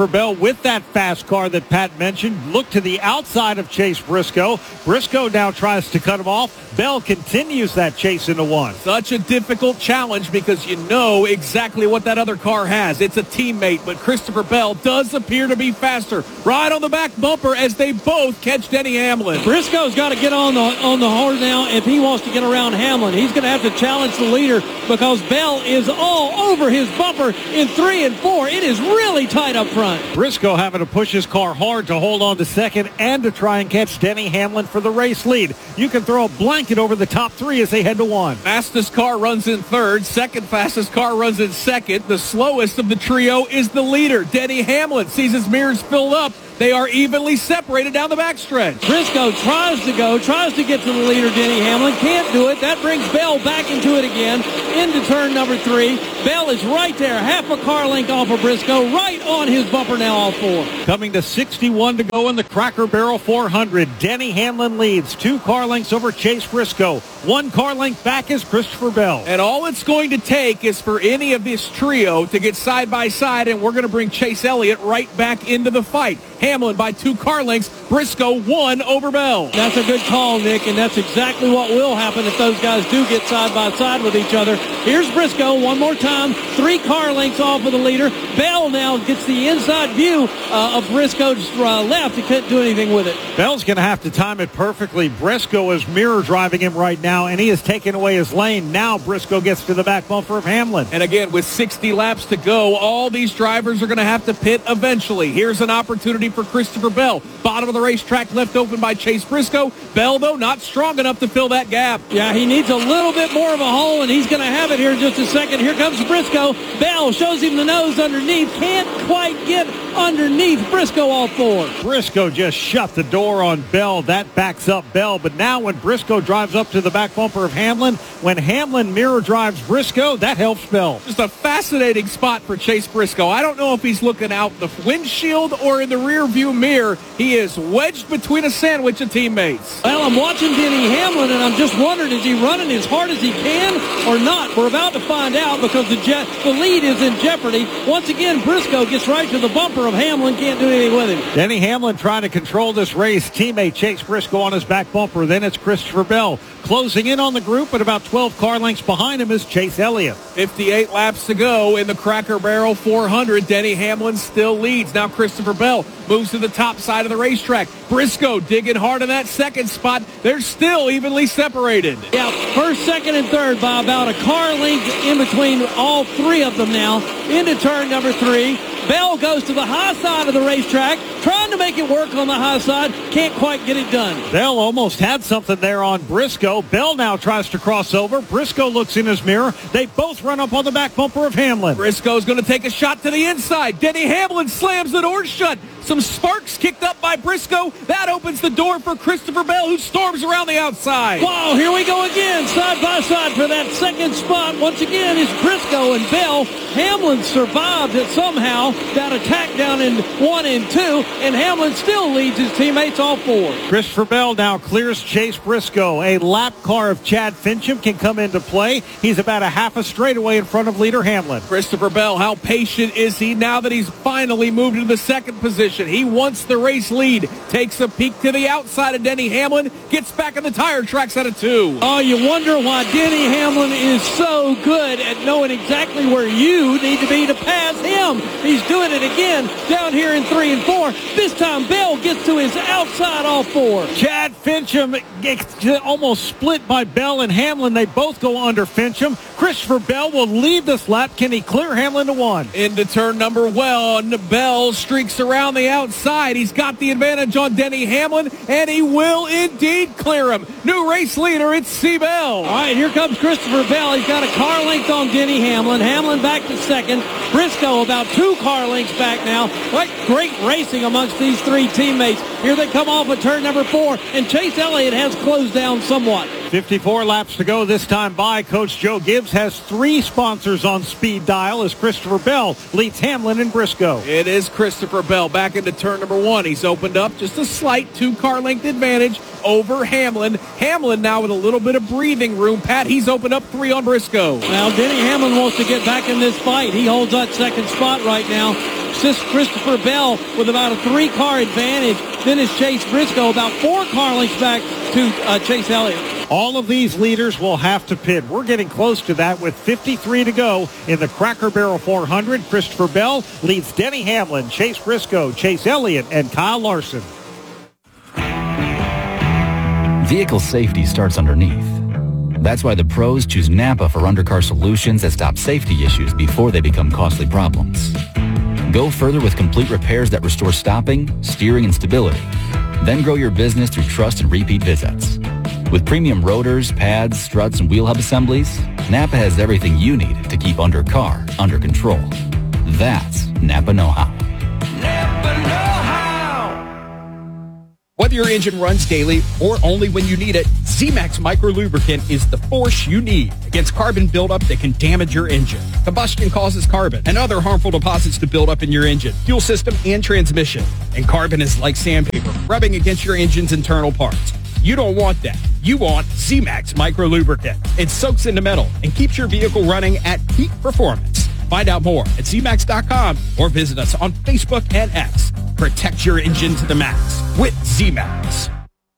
Speaker 1: Bell with that fast car that Pat mentioned. Look to the outside of Chase Briscoe. Briscoe now tries to cut him off. Bell continues that chase into one.
Speaker 2: Such a difficult challenge because you know exactly what that other car has. It's a teammate, but Christopher Bell does appear to be faster. Right on the back bumper as they both catch Denny Hamlin.
Speaker 3: Briscoe's got to get on the horn now if he wants to get around Hamlin. He's going to have to challenge the leader because Bell is all over his bumper in 3 and 4. It is really tight up front.
Speaker 1: Briscoe having to push his car hard to hold on to second and to try and catch Denny Hamlin for the race lead. You can throw a blanket over the top 3 as they head to 1.
Speaker 2: Fastest car runs in 3rd. Second fastest car runs in 2nd. The slowest of the trio is the leader. Denny Hamlin sees his mirrors filled up. They are evenly separated down the backstretch.
Speaker 3: Briscoe tries to get to the leader, Denny Hamlin. Can't do it. That brings Bell back into it again, into turn number 3. Bell is right there, half a car length off of Briscoe, right on his bumper now, all 4.
Speaker 1: Coming to 61 to go in the Cracker Barrel 400. Denny Hamlin leads 2 car lengths over Chase Briscoe. 1 car length back is Christopher Bell.
Speaker 2: And all it's going to take is for any of this trio to get side by side, and we're going to bring Chase Elliott right back into the fight. Hamlin by 2 car lengths. Briscoe 1 over Bell.
Speaker 3: That's a good call, Nick, and that's exactly what will happen if those guys do get side by side with each other. Here's Briscoe one more time. 3 car lengths off of the leader. Bell now gets the inside view of Briscoe's left. He couldn't do anything with it.
Speaker 1: Bell's going to have to time it perfectly. Briscoe is mirror driving him right now, and he has taken away his lane. Now Briscoe gets to the back bumper of Hamlin.
Speaker 2: And again, with 60 laps to go, all these drivers are going to have to pit eventually. Here's an opportunity for Christopher Bell. Bottom of the racetrack left open by Chase Briscoe. Bell, though, not strong enough to fill that gap.
Speaker 3: Yeah, he needs a little bit more of a hole, and he's going to have it here in just a second. Here comes Briscoe. Bell shows him the nose underneath. Can't quite get underneath Briscoe, all 4.
Speaker 1: Briscoe just shut the door on Bell. That backs up Bell. But now when Briscoe drives up to the back bumper of Hamlin, when Hamlin mirror drives Briscoe, that helps Bell.
Speaker 2: Just a fascinating spot for Chase Briscoe. I don't know if he's looking out the windshield or in the rear view mirror. He is wedged between a sandwich of teammates.
Speaker 3: Well, I'm watching Denny Hamlin, and I'm just wondering, is he running as hard as he can or not? We're about to find out because the lead is in jeopardy. Once again, Briscoe gets right to the bumper of Hamlin. Can't do anything with him.
Speaker 1: Denny Hamlin trying to control this race. Teammate Chase Briscoe on his back bumper. Then it's Christopher Bell. Closing in on the group, but about 12 car lengths behind him is Chase Elliott.
Speaker 2: 58 laps to go in the Cracker Barrel 400. Denny Hamlin still leads. Now Christopher Bell moves to the top side of the racetrack. Briscoe digging hard in that second spot. They're still evenly separated.
Speaker 3: Yeah, first, second, and third by about a car length in between all 3 of them now. Into turn number 3. Bell goes to the high side of the racetrack, trying to make it work on the high side. Can't quite get it done.
Speaker 1: Bell almost had something there on Briscoe. Bell now tries to cross over. Briscoe looks in his mirror. They both run up on the back bumper of Hamlin.
Speaker 2: Briscoe's going to take a shot to the inside. Denny Hamlin slams the door shut. Some sparks kicked up by Briscoe. That opens the door for Christopher Bell, who storms around the outside.
Speaker 3: Wow, here we go again, side by side for that second spot. Once again, it's Briscoe and Bell. Hamlin survived it somehow. That attack down in 1 and 2, and Hamlin still leads his teammates all 4.
Speaker 1: Christopher Bell now clears Chase Briscoe. A lap car of Chad Fincham can come into play. He's about a half a straightaway in front of leader Hamlin.
Speaker 2: Christopher Bell, how patient is he now that he's finally moved into the second position? He wants the race lead. Takes a peek to the outside of Denny Hamlin. Gets back on the tire tracks at a 2.
Speaker 3: Oh, you wonder why Denny Hamlin is so good at knowing exactly where you need to be to pass him. He's doing it again down here in 3 and 4. This time Bell gets to his outside all 4.
Speaker 1: Chad Fincham gets almost split by Bell and Hamlin. They both go under Fincham. Christopher Bell will lead this lap. Can he clear Hamlin to 1?
Speaker 2: Into turn number 1. Bell streaks around the outside. He's got the advantage on Denny Hamlin, and he will indeed clear him. New race leader, it's C. Bell.
Speaker 3: All right, here comes Christopher Bell. He's got a car length on Denny Hamlin. Hamlin back to second. Briscoe about 2 car lengths back now. What great racing amongst these 3 teammates. Here they come off of turn number 4, and Chase Elliott has closed down somewhat.
Speaker 1: 54 laps to go this time by. Coach Joe Gibbs has 3 sponsors on speed dial as Christopher Bell leads Hamlin and Briscoe.
Speaker 2: It is Christopher Bell back into turn number 1. He's opened up just a slight 2 car length advantage over Hamlin. Hamlin now with a little bit of breathing room. Pat, he's opened up 3 on Briscoe.
Speaker 3: Well, Denny Hamlin wants to get back in this fight. He holds that second spot right now. Christopher Bell with about a 3-car advantage. Then is Chase Briscoe about 4 car lengths back to Chase Elliott.
Speaker 1: All of these leaders will have to pit. We're getting close to that with 53 to go in the Cracker Barrel 400. Christopher Bell leads Denny Hamlin, Chase Briscoe, Chase Elliott, and Kyle Larson.
Speaker 10: Vehicle safety starts underneath. That's why the pros choose Napa for undercar solutions that stop safety issues before they become costly problems. Go further with complete repairs that restore stopping, steering, and stability. Then grow your business through trust and repeat visits. With premium rotors, pads, struts, and wheel hub assemblies, Napa has everything you need to keep undercar under control. That's Napa know-how.
Speaker 11: Napa know-how. Whether your engine runs daily or only when you need it, Z-Max Micro Lubricant is the force you need against carbon buildup that can damage your engine. Combustion causes carbon and other harmful deposits to build up in your engine, fuel system, and transmission. And carbon is like sandpaper, rubbing against your engine's internal parts. You don't want that. You want Z-Max Micro Lubricant. It soaks into metal and keeps your vehicle running at peak performance. Find out more at ZMax.com or visit us on Facebook and X. Protect your engine to the max with Z-Max.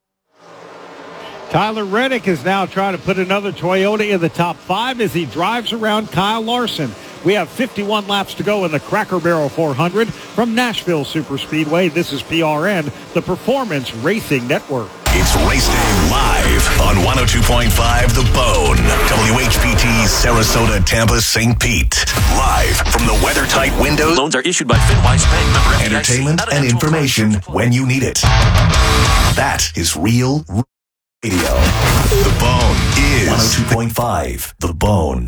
Speaker 1: Tyler Reddick is now trying to put another Toyota in the top 5 as he drives around Kyle Larson. We have 51 laps to go in the Cracker Barrel 400 from Nashville Superspeedway. This is PRN, the Performance Racing Network.
Speaker 5: It's Race Day live on 102.5 The Bone. WHPT, Sarasota, Tampa, St. Pete. Live from the WeatherTight windows.
Speaker 12: Loans are issued by FinWise Bank. Member FDIC.
Speaker 5: Entertainment and information when you need it. That is Real Radio. The Bone is 102.5 The Bone.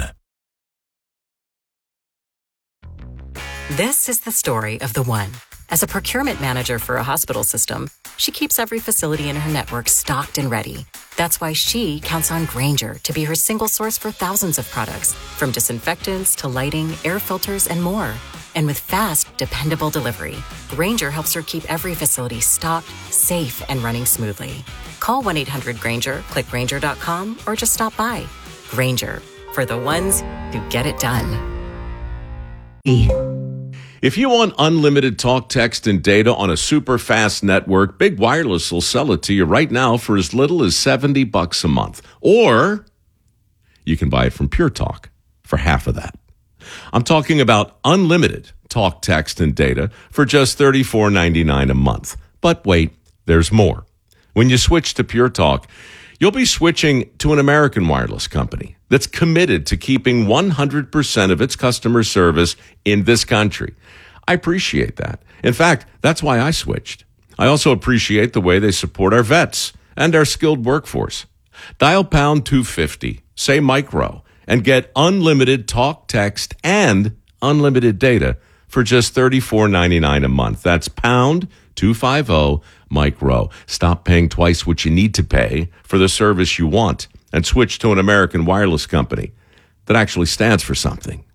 Speaker 13: This is the story of the one. As a procurement manager for a hospital system, she keeps every facility in her network stocked and ready. That's why she counts on Grainger to be her single source for thousands of products, from disinfectants to lighting, air filters, and more. And with fast, dependable delivery, Grainger helps her keep every facility stocked, safe, and running smoothly. Call 1-800-GRAINGER, click Grainger.com, or just stop by. Grainger, for the ones who get it done.
Speaker 14: If you want unlimited talk, text, and data on a super fast network, Big Wireless will sell it to you right now for as little as $70 a month. Or you can buy it from Pure Talk for half of that. I'm talking about unlimited talk, text, and data for just $34.99 a month. But wait, there's more. When you switch to Pure Talk, you'll be switching to an American wireless company that's committed to keeping 100% of its customer service in this country. I appreciate that. In fact, that's why I switched. I also appreciate the way they support our vets and our skilled workforce. Dial pound 250, say micro, and get unlimited talk, text, and unlimited data for just $34.99 a month. That's pound 250 micro. Stop paying twice what you need to pay for the service you want and switch to an American wireless company that actually stands for something.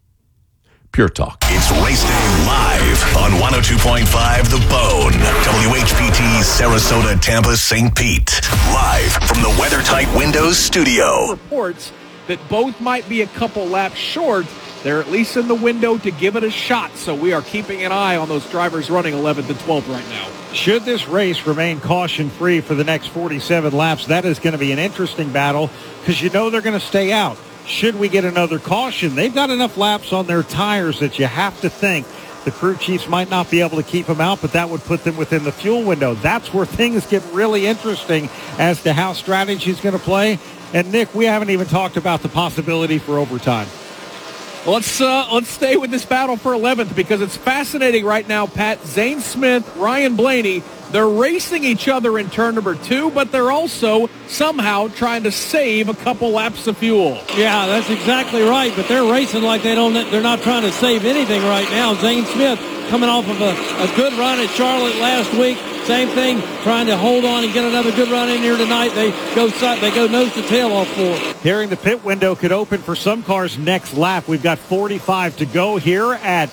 Speaker 14: Pure Talk.
Speaker 5: It's Race Day live on 102.5 The Bone. WHPT, Sarasota, Tampa, St. Pete. Live from the WeatherTight Windows studio.
Speaker 2: Reports that both might be a couple laps short. They're at least in the window to give it a shot, so we are keeping an eye on those drivers running 11th and 12th right now.
Speaker 1: Should this race remain caution-free for the next 47 laps, that is going to be an interesting battle because you know they're going to stay out. Should we get another caution, they've got enough laps on their tires that you have to think the crew chiefs might not be able to keep them out, but that would put them within the fuel window. That's where things get really interesting as to how strategy is going to play. And, Nick, we haven't even talked about the possibility for overtime.
Speaker 2: Let's stay with this battle for 11th because it's fascinating right now, Pat. Zane Smith, Ryan Blaney, they're racing each other in turn number 2, but they're also somehow trying to save a couple laps of fuel.
Speaker 3: Yeah, that's exactly right, but they're racing like they're not trying to save anything right now. Zane Smith coming off of a good run at Charlotte last week. Same thing, trying to hold on and get another good run in here tonight. They go nose to tail off 4.
Speaker 1: Hearing the pit window could open for some cars next lap. We've got 45 to go here at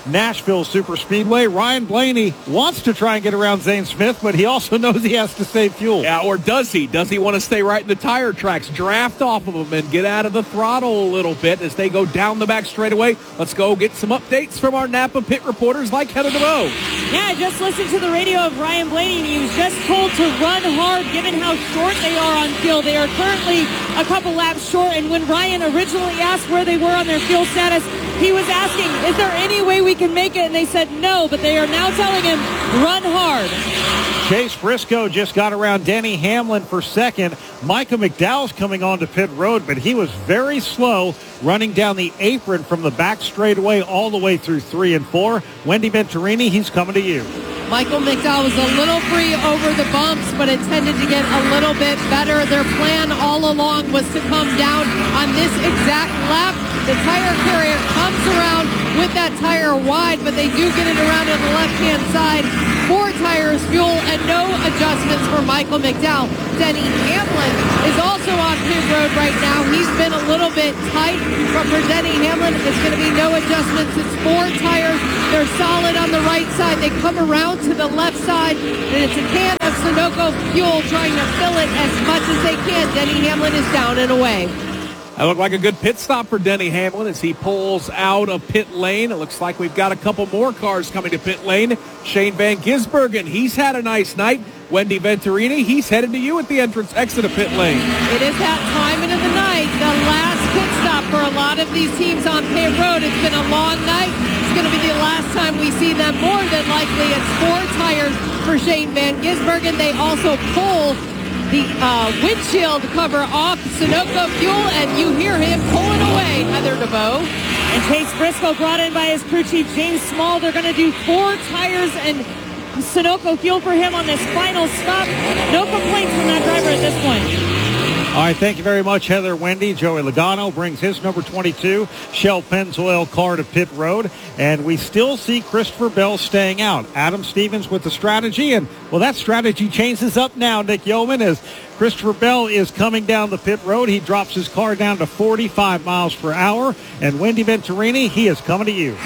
Speaker 1: Nashville Superspeedway. Ryan Blaney wants to try and get around Zane Smith, but he also knows he has to save fuel.
Speaker 2: Yeah, or does he? Does he want to stay right in the tire tracks, draft off of them, and get out of the throttle a little bit as they go down the back straightaway? Let's go get some updates from our Napa pit reporters like Heather DeVoe.
Speaker 8: Yeah, I just listened to the radio of Ryan Blaney, and he was just told to run hard given how short they are on fuel. They are currently a couple laps short, and when Ryan originally asked where they were on their fuel status, he was asking, is there any way we can make it? And they said no, but they are now telling him, run hard.
Speaker 1: Chase Briscoe just got around Denny Hamlin for second. Micah McDowell's coming onto pit road, but he was very slow running down the apron from the back straightaway all the way through 3 and 4. Wendy Venturini, he's coming to you.
Speaker 15: Michael McDowell was a little free over the bumps, but it tended to get a little bit better. Their plan all along was to come down on this exact lap. The tire carrier comes around with that tire wide, but they do get it around on the left-hand side. 4 tires, fuel, and no adjustments for Michael McDowell. Denny Hamlin is also on pit road right now. He's been a little bit tight, but for Denny Hamlin, it's going to be no adjustments. It's 4 tires. They're solid on the right side. They come around to the left side, and it's a can of Sunoco fuel trying to fill it as much as they can. Denny Hamlin is down and away.
Speaker 2: That looked like a good pit stop for Denny Hamlin as he pulls out of pit lane. It looks like we've got a couple more cars coming to pit lane. Shane Van Gisbergen, he's had a nice night. Wendy Venturini, he's headed to you at the entrance exit of pit lane.
Speaker 15: It is that time of the night, the last pit stop for a lot of these teams on pit road. It's been a long night. It's going to be the last time we see them. More than likely, it's 4 tires for Shane Van Gisbergen. They also pull the windshield cover off Sunoco fuel, and you hear him pulling away, Heather DeVoe.
Speaker 8: And Chase Briscoe brought in by his crew chief, James Small. They're going to do 4 tires and Sunoco fuel for him on this final stop. No complaints from that driver at this point.
Speaker 1: All right, thank you very much, Heather. Wendy. Joey Logano brings his number 22 Shell Pennzoil car to pit road, and we still see Christopher Bell staying out. Adam Stevens with the strategy, and, well, that strategy changes up now, Nick Yeoman, as Christopher Bell is coming down the pit road. He drops his car down to 45 miles per hour, and Wendy Venturini, he is coming to you.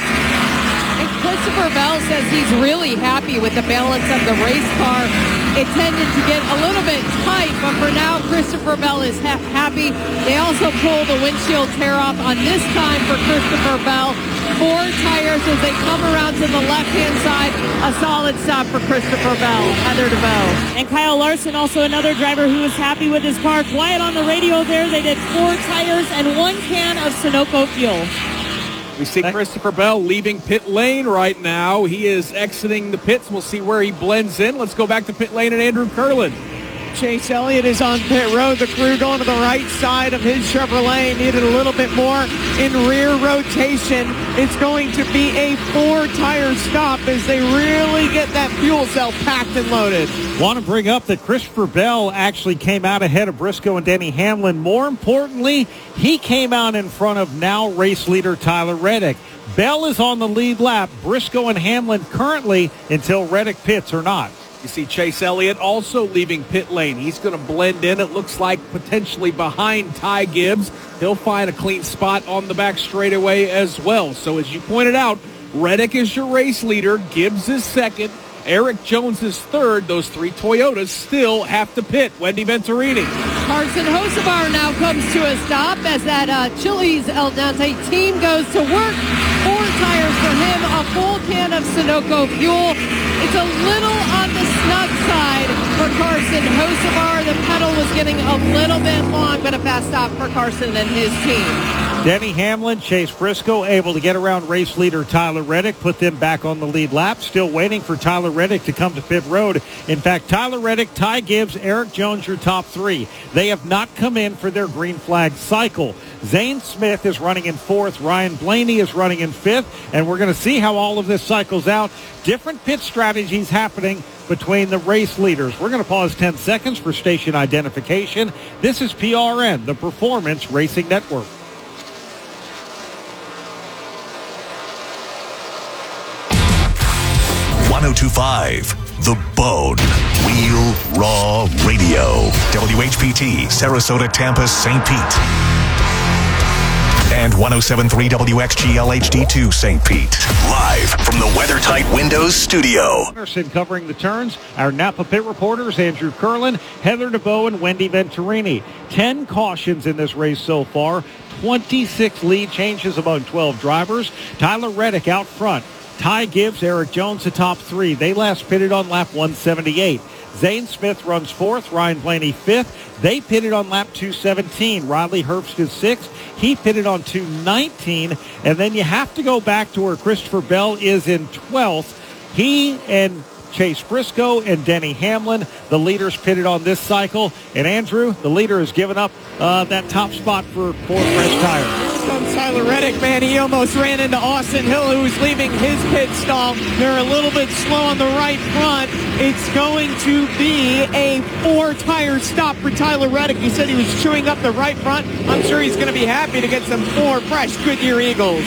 Speaker 15: Christopher Bell says he's really happy with the balance of the race car. It tended to get a little bit tight, but for now, Christopher Bell is happy. They also pull the windshield tear off on this time for Christopher Bell. 4 tires as they come around to the left-hand side. A solid stop for Christopher Bell. Heather DeVoe.
Speaker 8: And Kyle Larson, also another driver who was happy with his car. Quiet on the radio there. They did 4 tires and 1 can of Sunoco fuel.
Speaker 2: We see Christopher Bell leaving pit lane right now. He is exiting the pits. We'll see where he blends in. Let's go back to pit lane and Andrew Curlin.
Speaker 9: Chase Elliott is on pit road. The crew going to the right side of his Chevrolet. Needed a little bit more in rear rotation. It's going to be a 4-tire stop as they really get that fuel cell packed and loaded.
Speaker 1: Want to bring up that Christopher Bell actually came out ahead of Briscoe and Denny Hamlin. More importantly, he came out in front of now race leader Tyler Reddick. Bell is on the lead lap. Briscoe and Hamlin currently until Reddick pits or not.
Speaker 2: You see Chase Elliott also leaving pit lane. He's going to blend in, it looks like, potentially behind Ty Gibbs. He'll find a clean spot on the back straightaway as well. So as you pointed out, Reddick is your race leader. Gibbs is second. Eric Jones is third. Those 3 Toyotas still have to pit. Wendy Venturini.
Speaker 15: Carson Hocevar now comes to a stop as that Chili's El Dante team goes to work. 4 tires for him, a full can of Sunoco fuel. It's a little on the snug side for Carson Hocevar. The pedal was getting a little bit long, but a fast stop for Carson and his team.
Speaker 1: Denny Hamlin, Chase Briscoe able to get around race leader Tyler Reddick, put them back on the lead lap. Still waiting for Tyler Reddick to come to pit road. In fact, Tyler Reddick, Ty Gibbs, Eric Jones, your top 3. They have not come in for their green flag cycle. Zane Smith is running in 4th. Ryan Blaney is running in 5th. And we're going to see how all of this cycles out. Different pit strategies happening between the race leaders. We're going to pause 10 seconds for station identification. This is PRN, the Performance Racing Network.
Speaker 5: .102.5 The Bone. Wheel Raw Radio. WHPT, Sarasota, Tampa, St. Pete. And 107.3 WXGL HD2 St. Pete. Live from the WeatherTight Windows studio.
Speaker 1: Anderson covering the turns. Our Napa pit reporters, Andrew Curlin, Heather DeBoe, and Wendy Venturini. 10 cautions in this race so far. 26 lead changes among 12 drivers. Tyler Reddick out front. Ty Gibbs, Eric Jones, the top three. They last pitted on lap 178. Zane Smith runs fourth. Ryan Blaney fifth. They pitted on lap 217. Riley Herbst is sixth. He pitted on 219. And then you have to go back to where Christopher Bell is in 12th. He and Chase Briscoe and Denny Hamlin, the leaders, pitted on this cycle. And Andrew, the leader, has given up that top spot for fresh tires.
Speaker 9: Comes Tyler Reddick, man. He almost ran into Austin Hill, who was leaving his pit stall. They're a little bit slow on the right front. It's going to be a 4-tire stop for Tyler Reddick. He said he was chewing up the right front. I'm sure he's going to be happy to get some 4 fresh Goodyear Eagles.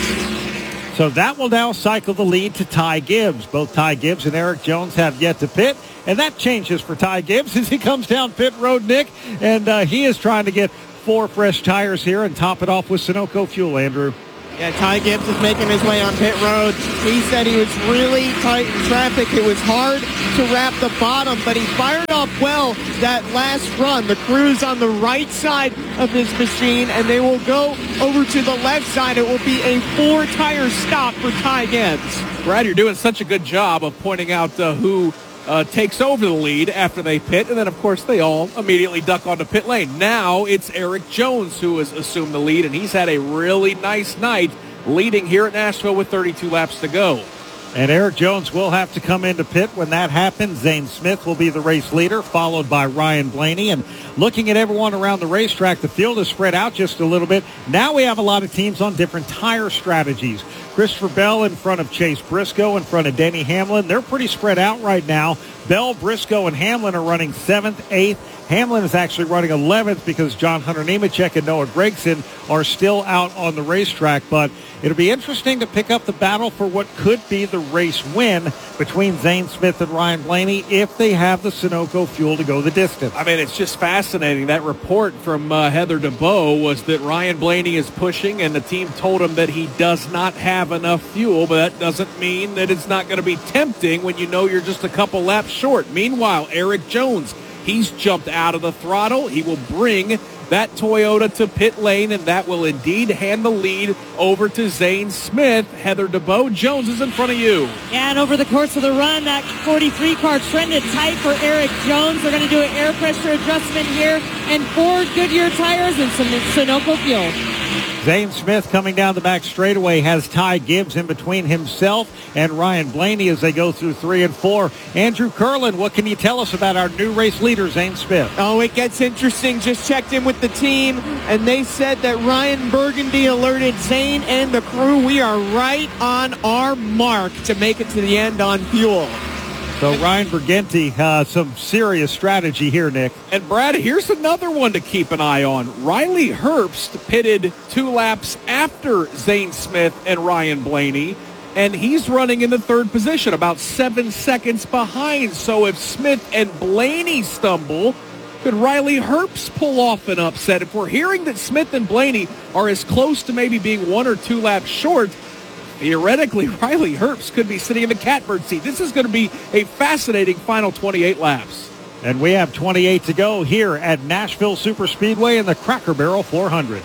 Speaker 1: So that will now cycle the lead to Ty Gibbs. Both Ty Gibbs and Eric Jones have yet to pit. And that changes for Ty Gibbs as he comes down pit road, Nick. And he is trying to get 4 fresh tires here and top it off with Sunoco fuel, Andrew.
Speaker 9: Yeah, Ty Gibbs is making his way on pit road. He said he was really tight in traffic. It was hard to wrap the bottom, but he fired off well that last run. The crew's on the right side of this machine, and they will go over to the left side. It will be a 4-tire stop for Ty Gibbs.
Speaker 2: Brad, you're doing such a good job of pointing out who takes over the lead after they pit, and then, of course, they all immediately duck onto pit lane. Now it's Eric Jones who has assumed the lead, and he's had a really nice night leading here at Nashville with 32 laps to go.
Speaker 1: And Eric Jones will have to come into pit when that happens. Zane Smith will be the race leader, followed by Ryan Blaney. And looking at everyone around the racetrack, the field is spread out just a little bit. Now we have a lot of teams on different tire strategies. Christopher Bell in front of Chase Briscoe, in front of Denny Hamlin. They're pretty spread out right now. Bell, Briscoe, and Hamlin are running 7th, 8th. Hamlin is actually running 11th because John Hunter Nemechek and Noah Gragson are still out on the racetrack. But it'll be interesting to pick up the battle for what could be the race win between Zane Smith and Ryan Blaney if they have the Sunoco fuel to go the distance.
Speaker 2: I mean, it's just fascinating. That report from Heather DeBoe was that Ryan Blaney is pushing, and the team told him that he does not have enough fuel, but that doesn't mean that it's not going to be tempting when you know you're just a couple laps short. Meanwhile, Eric Jones, he's jumped out of the throttle. He will bring that Toyota to pit lane, and that will indeed hand the lead over to Zane Smith. Heather DeBoe, Jones is in front of you.
Speaker 8: Yeah, and over the course of the run, that 43 car trended tight for Eric Jones. They're going to do an air pressure adjustment here, and 4 Goodyear tires and some Sunoco fuel.
Speaker 1: Zane Smith coming down the back straightaway has Ty Gibbs in between himself and Ryan Blaney as they go through 3 and 4. Andrew Curlin, what can you tell us about our new race leader, Zane Smith?
Speaker 9: Oh, it gets interesting. Just checked in with the team, and they said that Ryan Burgundy alerted Zane and the crew. We are right on our mark to make it to the end on fuel.
Speaker 1: So Ryan Burgundy, some serious strategy here, Nick.
Speaker 2: And Brad, here's another one to keep an eye on. Riley Herbst pitted 2 laps after Zane Smith and Ryan Blaney, and he's running in the 3rd position, about 7 seconds behind. So if Smith and Blaney stumble, could Riley Herbst pull off an upset? If we're hearing that Smith and Blaney are as close to maybe being 1 or 2 laps short, theoretically, Riley Herbst could be sitting in the catbird seat. This is going to be a fascinating final 28 laps.
Speaker 1: And we have 28 to go here at Nashville Superspeedway in the Cracker Barrel 400.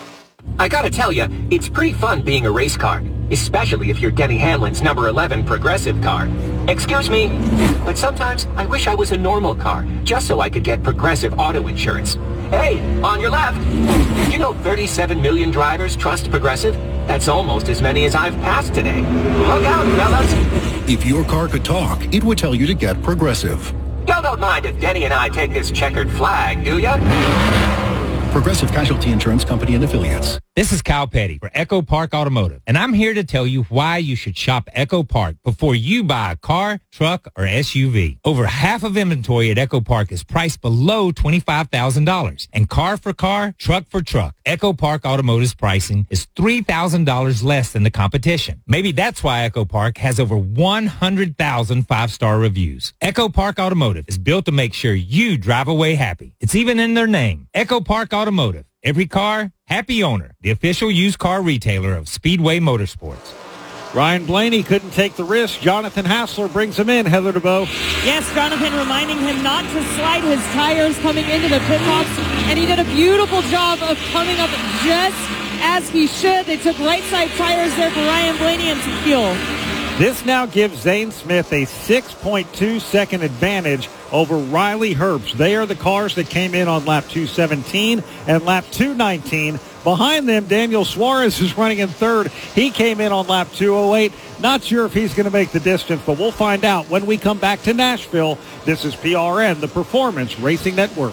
Speaker 16: I gotta tell you, it's pretty fun being a race car, especially if you're Denny Hamlin's number 11 Progressive car. Excuse me, but sometimes I wish I was a normal car, just so I could get Progressive auto insurance. Hey, on your left. Did you know 37 million drivers trust Progressive? That's almost as many as I've passed today. Look out, fellas.
Speaker 17: If your car could talk, it would tell you to get Progressive.
Speaker 16: Y'all don't mind if Denny and I take this checkered flag, do ya?
Speaker 17: Progressive Casualty Insurance Company and Affiliates.
Speaker 18: This is Kyle Petty for Echo Park Automotive, and I'm here to tell you why you should shop Echo Park before you buy a car, truck, or SUV. Over half of inventory at Echo Park is priced below $25,000, and car for car, truck for truck, Echo Park Automotive's pricing is $3,000 less than the competition. Maybe that's why Echo Park has over 100,000 five-star reviews. Echo Park Automotive is built to make sure you drive away happy. It's even in their name, Echo Park Automotive. Every car, happy owner. The official used car retailer of Speedway Motorsports.
Speaker 1: Ryan Blaney couldn't take the risk. Jonathan Hassler brings him in. Heather DeBow.
Speaker 8: Yes, Jonathan reminding him not to slide his tires coming into the pit box, and he did a beautiful job of coming up just as he should. They took right side tires there for Ryan Blaney and some fuel.
Speaker 1: This now gives Zane Smith a 6.2 second advantage over Riley Herbst. They are the cars that came in on lap 217 and lap 219. Behind them, Daniel Suarez is running in third. He came in on lap 208. Not sure if he's going to make the distance, but we'll find out when we come back to Nashville. This is PRN, the Performance Racing Network.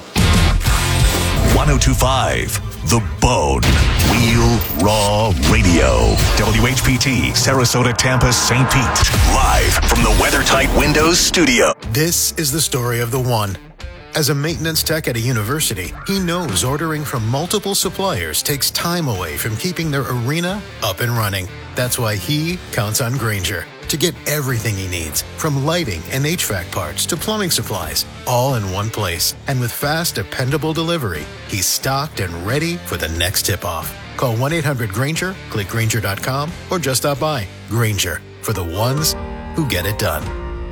Speaker 5: 102.5 The Bone. Wheel Raw Radio. WHPT, Sarasota, Tampa, St. Pete. Live from the WeatherTight Windows studio.
Speaker 17: This is the story of the one. As a maintenance tech at a university, he knows ordering from multiple suppliers takes time away from keeping their arena up and running. That's why he counts on Grainger to get everything he needs, from lighting and HVAC parts to plumbing supplies, all in one place. And with fast, dependable delivery, he's stocked and ready for the next tip-off. Call 1-800-GRAINGER, click Grainger.com, or just stop by. Grainger, for the ones who get it done.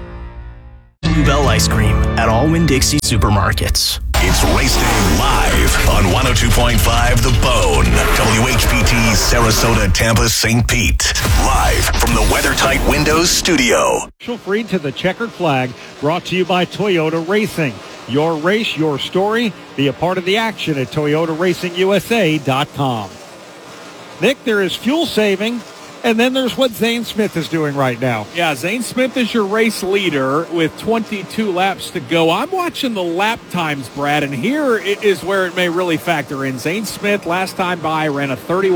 Speaker 19: Bluebell Ice Cream at all Winn-Dixie supermarkets.
Speaker 5: It's Race Day live on 102.5 The Bone. WHPT, Sarasota, Tampa, St. Pete. Live from the WeatherTight Windows studio.
Speaker 1: Feel free to the checkered flag, brought to you by Toyota Racing. Your race, your story. Be a part of the action at ToyotaRacingUSA.com. Nick, there is fuel saving, and then there's what Zane Smith is doing right now.
Speaker 2: Yeah, Zane Smith is your race leader with 22 laps to go. I'm watching the lap times, Brad, and here is where it may really factor in. Zane Smith, last time by, ran a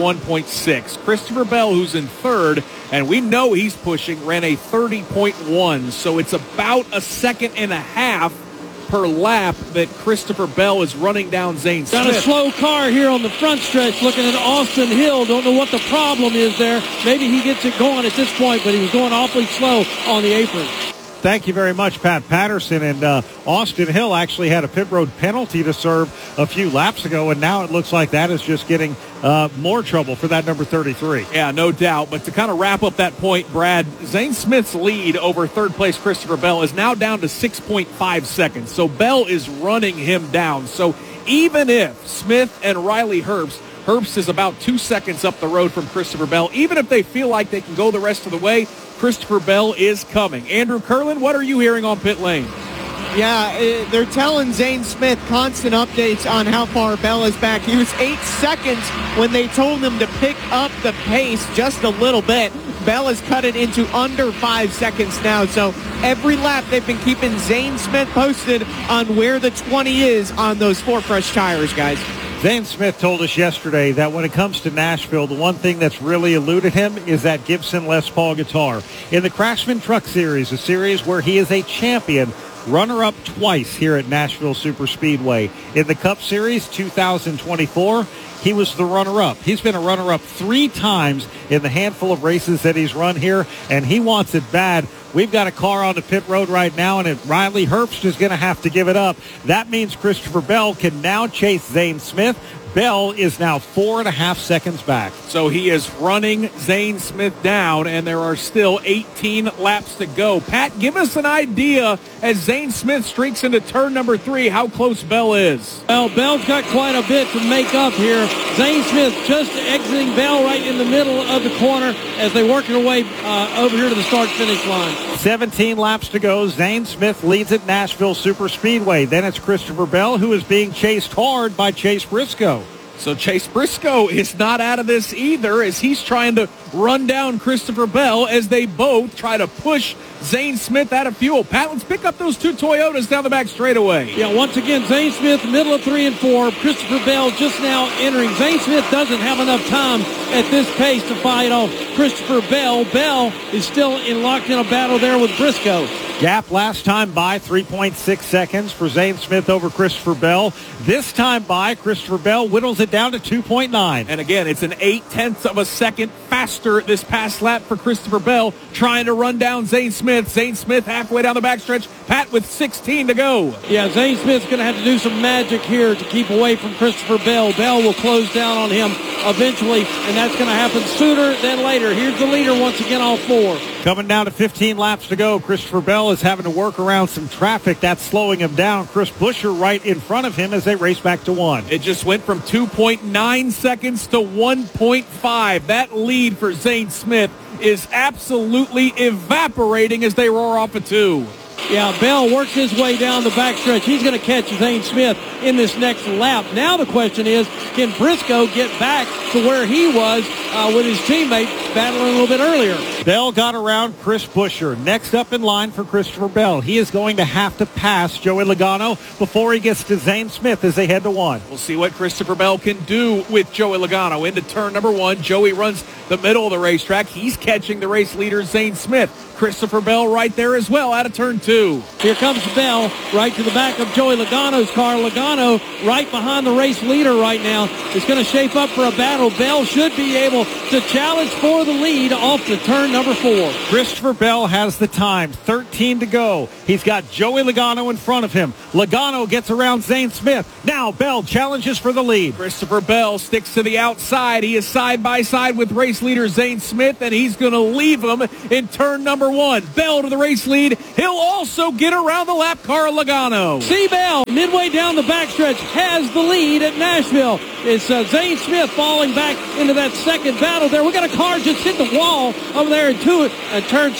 Speaker 2: 31.6. Christopher Bell, who's in third, and we know he's pushing, ran a 30.1. So it's about a second and a half per lap that Christopher Bell is running down Zane Smith.
Speaker 3: Got a slow car here on the front stretch looking at Austin Hill. Don't know what the problem is there. Maybe he gets it going at this point, but he was going awfully slow on the apron.
Speaker 1: Thank you very much, Pat Patterson. And Austin Hill actually had a pit road penalty to serve a few laps ago, and now it looks like that is just getting more trouble for that number 33.
Speaker 2: Yeah, no doubt. But to kind of wrap up that point, Brad, Zane Smith's lead over third-place Christopher Bell is now down to 6.5 seconds. So Bell is running him down. So even if Smith and Riley Herbst is about 2 seconds up the road from Christopher Bell, even if they feel like they can go the rest of the way, Christopher Bell is coming. Andrew Curlin, what are you hearing on pit lane?
Speaker 9: Yeah, they're telling Zane Smith constant updates on how far Bell is back. He was 8 seconds when they told him to pick up the pace just a little bit. Bell has cut it into under 5 seconds now. So every lap they've been keeping Zane Smith posted on where the 20 is on those 4 fresh tires, guys.
Speaker 1: Zane Smith told us yesterday that when it comes to Nashville, the one thing that's really eluded him is that Gibson Les Paul guitar. In the Craftsman Truck Series, a series where he is a champion, runner-up twice here at Nashville Superspeedway. In the Cup Series 2024, he was the runner-up. He's been a runner-up 3 times in the handful of races that he's run here, and he wants it bad. We've got a car on the pit road right now, and if Riley Herbst is going to have to give it up, that means Christopher Bell can now chase Zane Smith. Bell is now 4.5 seconds back.
Speaker 2: So he is running Zane Smith down, and there are still 18 laps to go. Pat, give us an idea as Zane Smith streaks into turn number 3, how close Bell is.
Speaker 3: Well, Bell's got quite a bit to make up here. Zane Smith just exiting Bell right in the middle of the corner as they work their way over here to the start-finish line.
Speaker 1: 17 laps to go. Zane Smith leads at Nashville Superspeedway. Then it's Christopher Bell, who is being chased hard by Chase Briscoe.
Speaker 2: So Chase Briscoe is not out of this either as he's trying to run down Christopher Bell as they both try to push Zane Smith out of fuel. Pat, let's pick up those 2 Toyotas down the back straightaway.
Speaker 3: Yeah, once again, Zane Smith, middle of 3 and 4. Christopher Bell just now entering. Zane Smith doesn't have enough time at this pace to fight off Christopher Bell. Bell is still locked in a battle there with Briscoe.
Speaker 1: Gap last time by 3.6 seconds for Zane Smith over Christopher Bell. This time by, Christopher Bell whittles it down to 2.9.
Speaker 2: And again, it's an 0.8 of a second faster this past lap for Christopher Bell, trying to run down Zane Smith. Zane Smith halfway down the backstretch. Pat with 16 to go.
Speaker 3: Yeah, Zane Smith's going to have to do some magic here to keep away from Christopher Bell. Bell will close down on him eventually, and that's going to happen sooner than later. Here's the leader once again, all four.
Speaker 1: Coming down to 15 laps to go. Christopher Bell is having to work around some traffic. That's slowing him down. Chris Buescher right in front of him as they race back to 1.
Speaker 2: It just went from 2.9 seconds to 1.5. That lead for Zane Smith is absolutely evaporating as they roar off a 2.
Speaker 3: Yeah, Bell works his way down the backstretch. He's going to catch Zane Smith in this next lap. Now the question is, can Briscoe get back to where he was with his teammate battling a little bit earlier?
Speaker 1: Bell got around Chris Buescher. Next up in line for Christopher Bell. He is going to have to pass Joey Logano before he gets to Zane Smith as they head to 1.
Speaker 2: We'll see what Christopher Bell can do with Joey Logano. Into turn number 1, Joey runs the middle of the racetrack. He's catching the race leader, Zane Smith. Christopher Bell right there as well out of turn 2.
Speaker 3: Here comes Bell right to the back of Joey Logano's car. Logano right behind the race leader right now. It's going to shape up for a battle. Bell should be able to challenge for the lead off to turn number 4.
Speaker 1: Christopher Bell has the time. 13 to go. He's got Joey Logano in front of him. Logano gets around Zane Smith. Now Bell challenges for the lead.
Speaker 2: Christopher Bell sticks to the outside. He is side by side with race leader Zane Smith, and he's going to leave him in turn number 1. Bell to the race lead. He'll also get around the lap car of Logano.
Speaker 3: See Bell midway down the backstretch has the lead at Nashville. It's Zane Smith falling back into that second battle there. We got a car just hit the wall over there in turns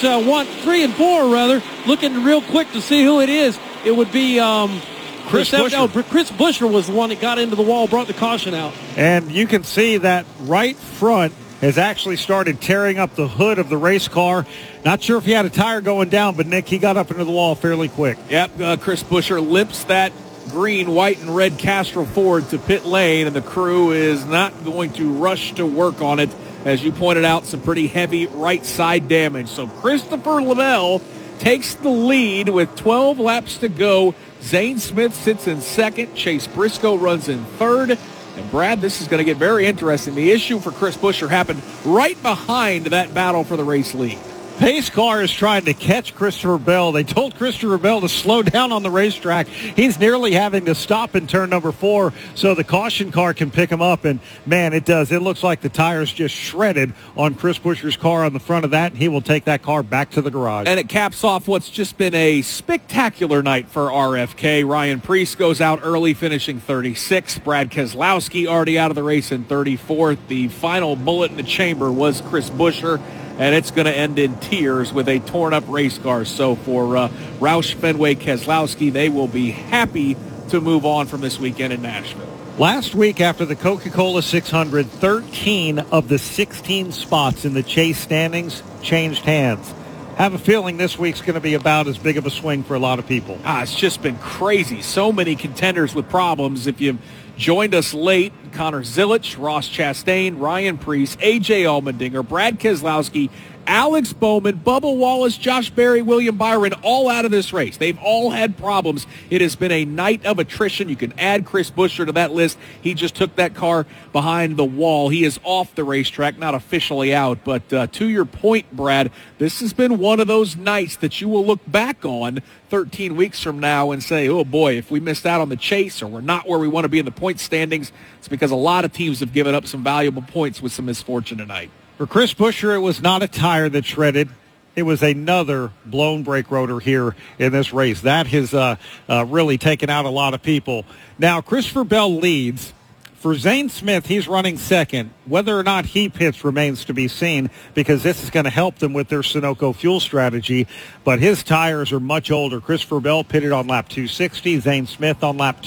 Speaker 3: 3 and 4 rather. Looking real quick to see who it is. It would be Chris Buescher. Chris Buescher was the one that got into the wall, brought the caution out.
Speaker 1: And you can see that right front has actually started tearing up the hood of the race car. Not sure if he had a tire going down, but Nick, he got up into the wall fairly quick.
Speaker 2: Yep, Chris Buescher limps that green, white, and red Castrol Ford to pit lane, and the crew is not going to rush to work on it. As you pointed out, some pretty heavy right side damage. So Christopher Bell takes the lead with 12 laps to go. Zane Smith sits in second. Chase Briscoe runs in third. And Brad, this is going to get very interesting. The issue for Chris Buescher happened right behind that battle for the race lead.
Speaker 1: Pace car is trying to catch Christopher Bell. They told Christopher Bell to slow down on the racetrack. He's nearly having to stop in turn number 4 so the caution car can pick him up. And, man, it does. It looks like the tires just shredded on Chris Buescher's car on the front of that, and he will take that car back to the garage.
Speaker 2: And it caps off what's just been a spectacular night for RFK. Ryan Preece goes out early, finishing 36th. Brad Keselowski already out of the race in 34th. The final bullet in the chamber was Chris Buescher. And it's going to end in tears with a torn-up race car. So for Roush Fenway Keselowski, they will be happy to move on from this weekend in Nashville.
Speaker 1: Last week after the Coca-Cola 600, 13 of the 16 spots in the Chase standings changed hands. Have a feeling this week's going to be about as big of a swing for a lot of people.
Speaker 2: It's just been crazy. So many contenders with problems. If you joined us late, Connor Zilich, Ross Chastain, Ryan Preece, A.J. Allmendinger, Brad Keselowski, Alex Bowman, Bubba Wallace, Josh Berry, William Byron, all out of this race. They've all had problems. It has been a night of attrition. You can add Chris Buescher to that list. He just took that car behind the wall. He is off the racetrack, not officially out. But to your point, Brad, this has been one of those nights that you will look back on 13 weeks from now and say, oh boy, if we missed out on the chase or we're not where we want to be in the point standings, it's because a lot of teams have given up some valuable points with some misfortune tonight.
Speaker 1: For Chris Buescher, it was not a tire that shredded. It was another blown brake rotor here in this race. That has really taken out a lot of people. Now, Christopher Bell leads. For Zane Smith, he's running second. Whether or not he pits remains to be seen because this is going to help them with their Sunoco fuel strategy. But his tires are much older. Christopher Bell pitted on lap 260. Zane Smith on lap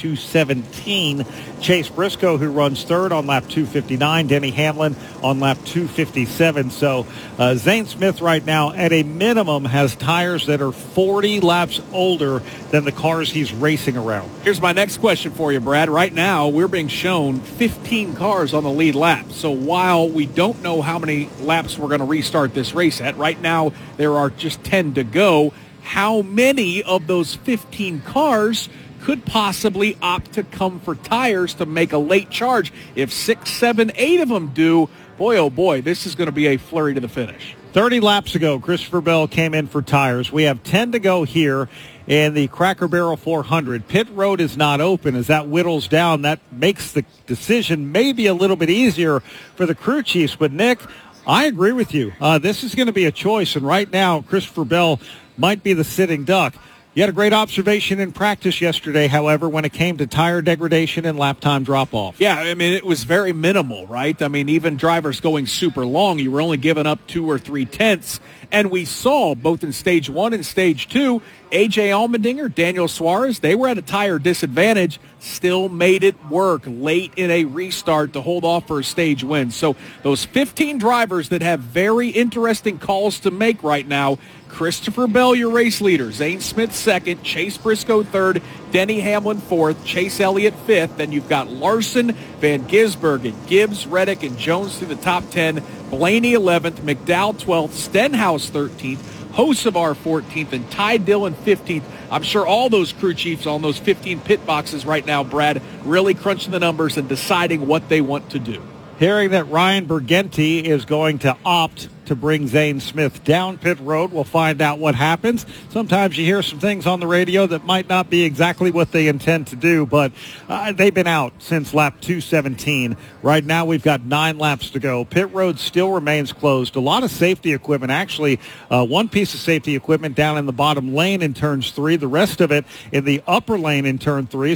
Speaker 1: 217. Chase Briscoe, who runs third, on lap 259. Denny Hamlin on lap 257. So Zane Smith right now, at a minimum, has tires that are 40 laps older than the cars he's racing around.
Speaker 2: Here's my next question for you, Brad. Right now, we're being shown 15 cars on the lead lap. So while we don't know how many laps we're going to restart this race at, right now there are just 10 to go. how many of those 15 cars could possibly opt to come for tires to make a late charge. If 6, 7, 8 of them do, boy, oh boy, this is going to be a flurry to the finish.
Speaker 1: 30 laps ago, Christopher Bell came in for tires. We have 10 to go here in the Cracker Barrel 400. Pit road is not open. As that whittles down, that makes the decision maybe a little bit easier for the crew chiefs. But, Nick, I agree with you. This is going to be a choice, and right now Christopher Bell might be the sitting duck. You had a great observation in practice yesterday, however, when it came to tire degradation and lap time drop-off.
Speaker 2: Yeah, I mean, it was very minimal, right? I mean, even drivers going super long, you were only giving up 2 or 3 tenths. And we saw, both in Stage 1 and Stage 2, A.J. Allmendinger, Daniel Suarez, they were at a tire disadvantage, still made it work late in a restart to hold off for a stage win. So those 15 drivers that have very interesting calls to make right now, Christopher Bell, your race leader, Zane Smith second, Chase Briscoe third, Denny Hamlin fourth, Chase Elliott fifth. Then you've got Larson, Van Gisbergen, Gibbs, Reddick, and Jones through the top 10. Blaney 11th, McDowell 12th, Stenhouse 13th, Hocevar 14th, and Ty Dillon 15th. I'm sure all those crew chiefs on those 15 pit boxes right now, Brad, really crunching the numbers and deciding what they want to do.
Speaker 1: Hearing that Ryan Bergenti is going to opt to bring Zane Smith down pit road. We'll find out what happens. Sometimes you hear some things on the radio that might not be exactly what they intend to do, but they've been out since lap 217. Right now we've got 9 laps to go. Pit road still remains closed. A lot of safety equipment. Actually, one piece of safety equipment down in the bottom lane in turns 3. The rest of it in the upper lane in turn 3.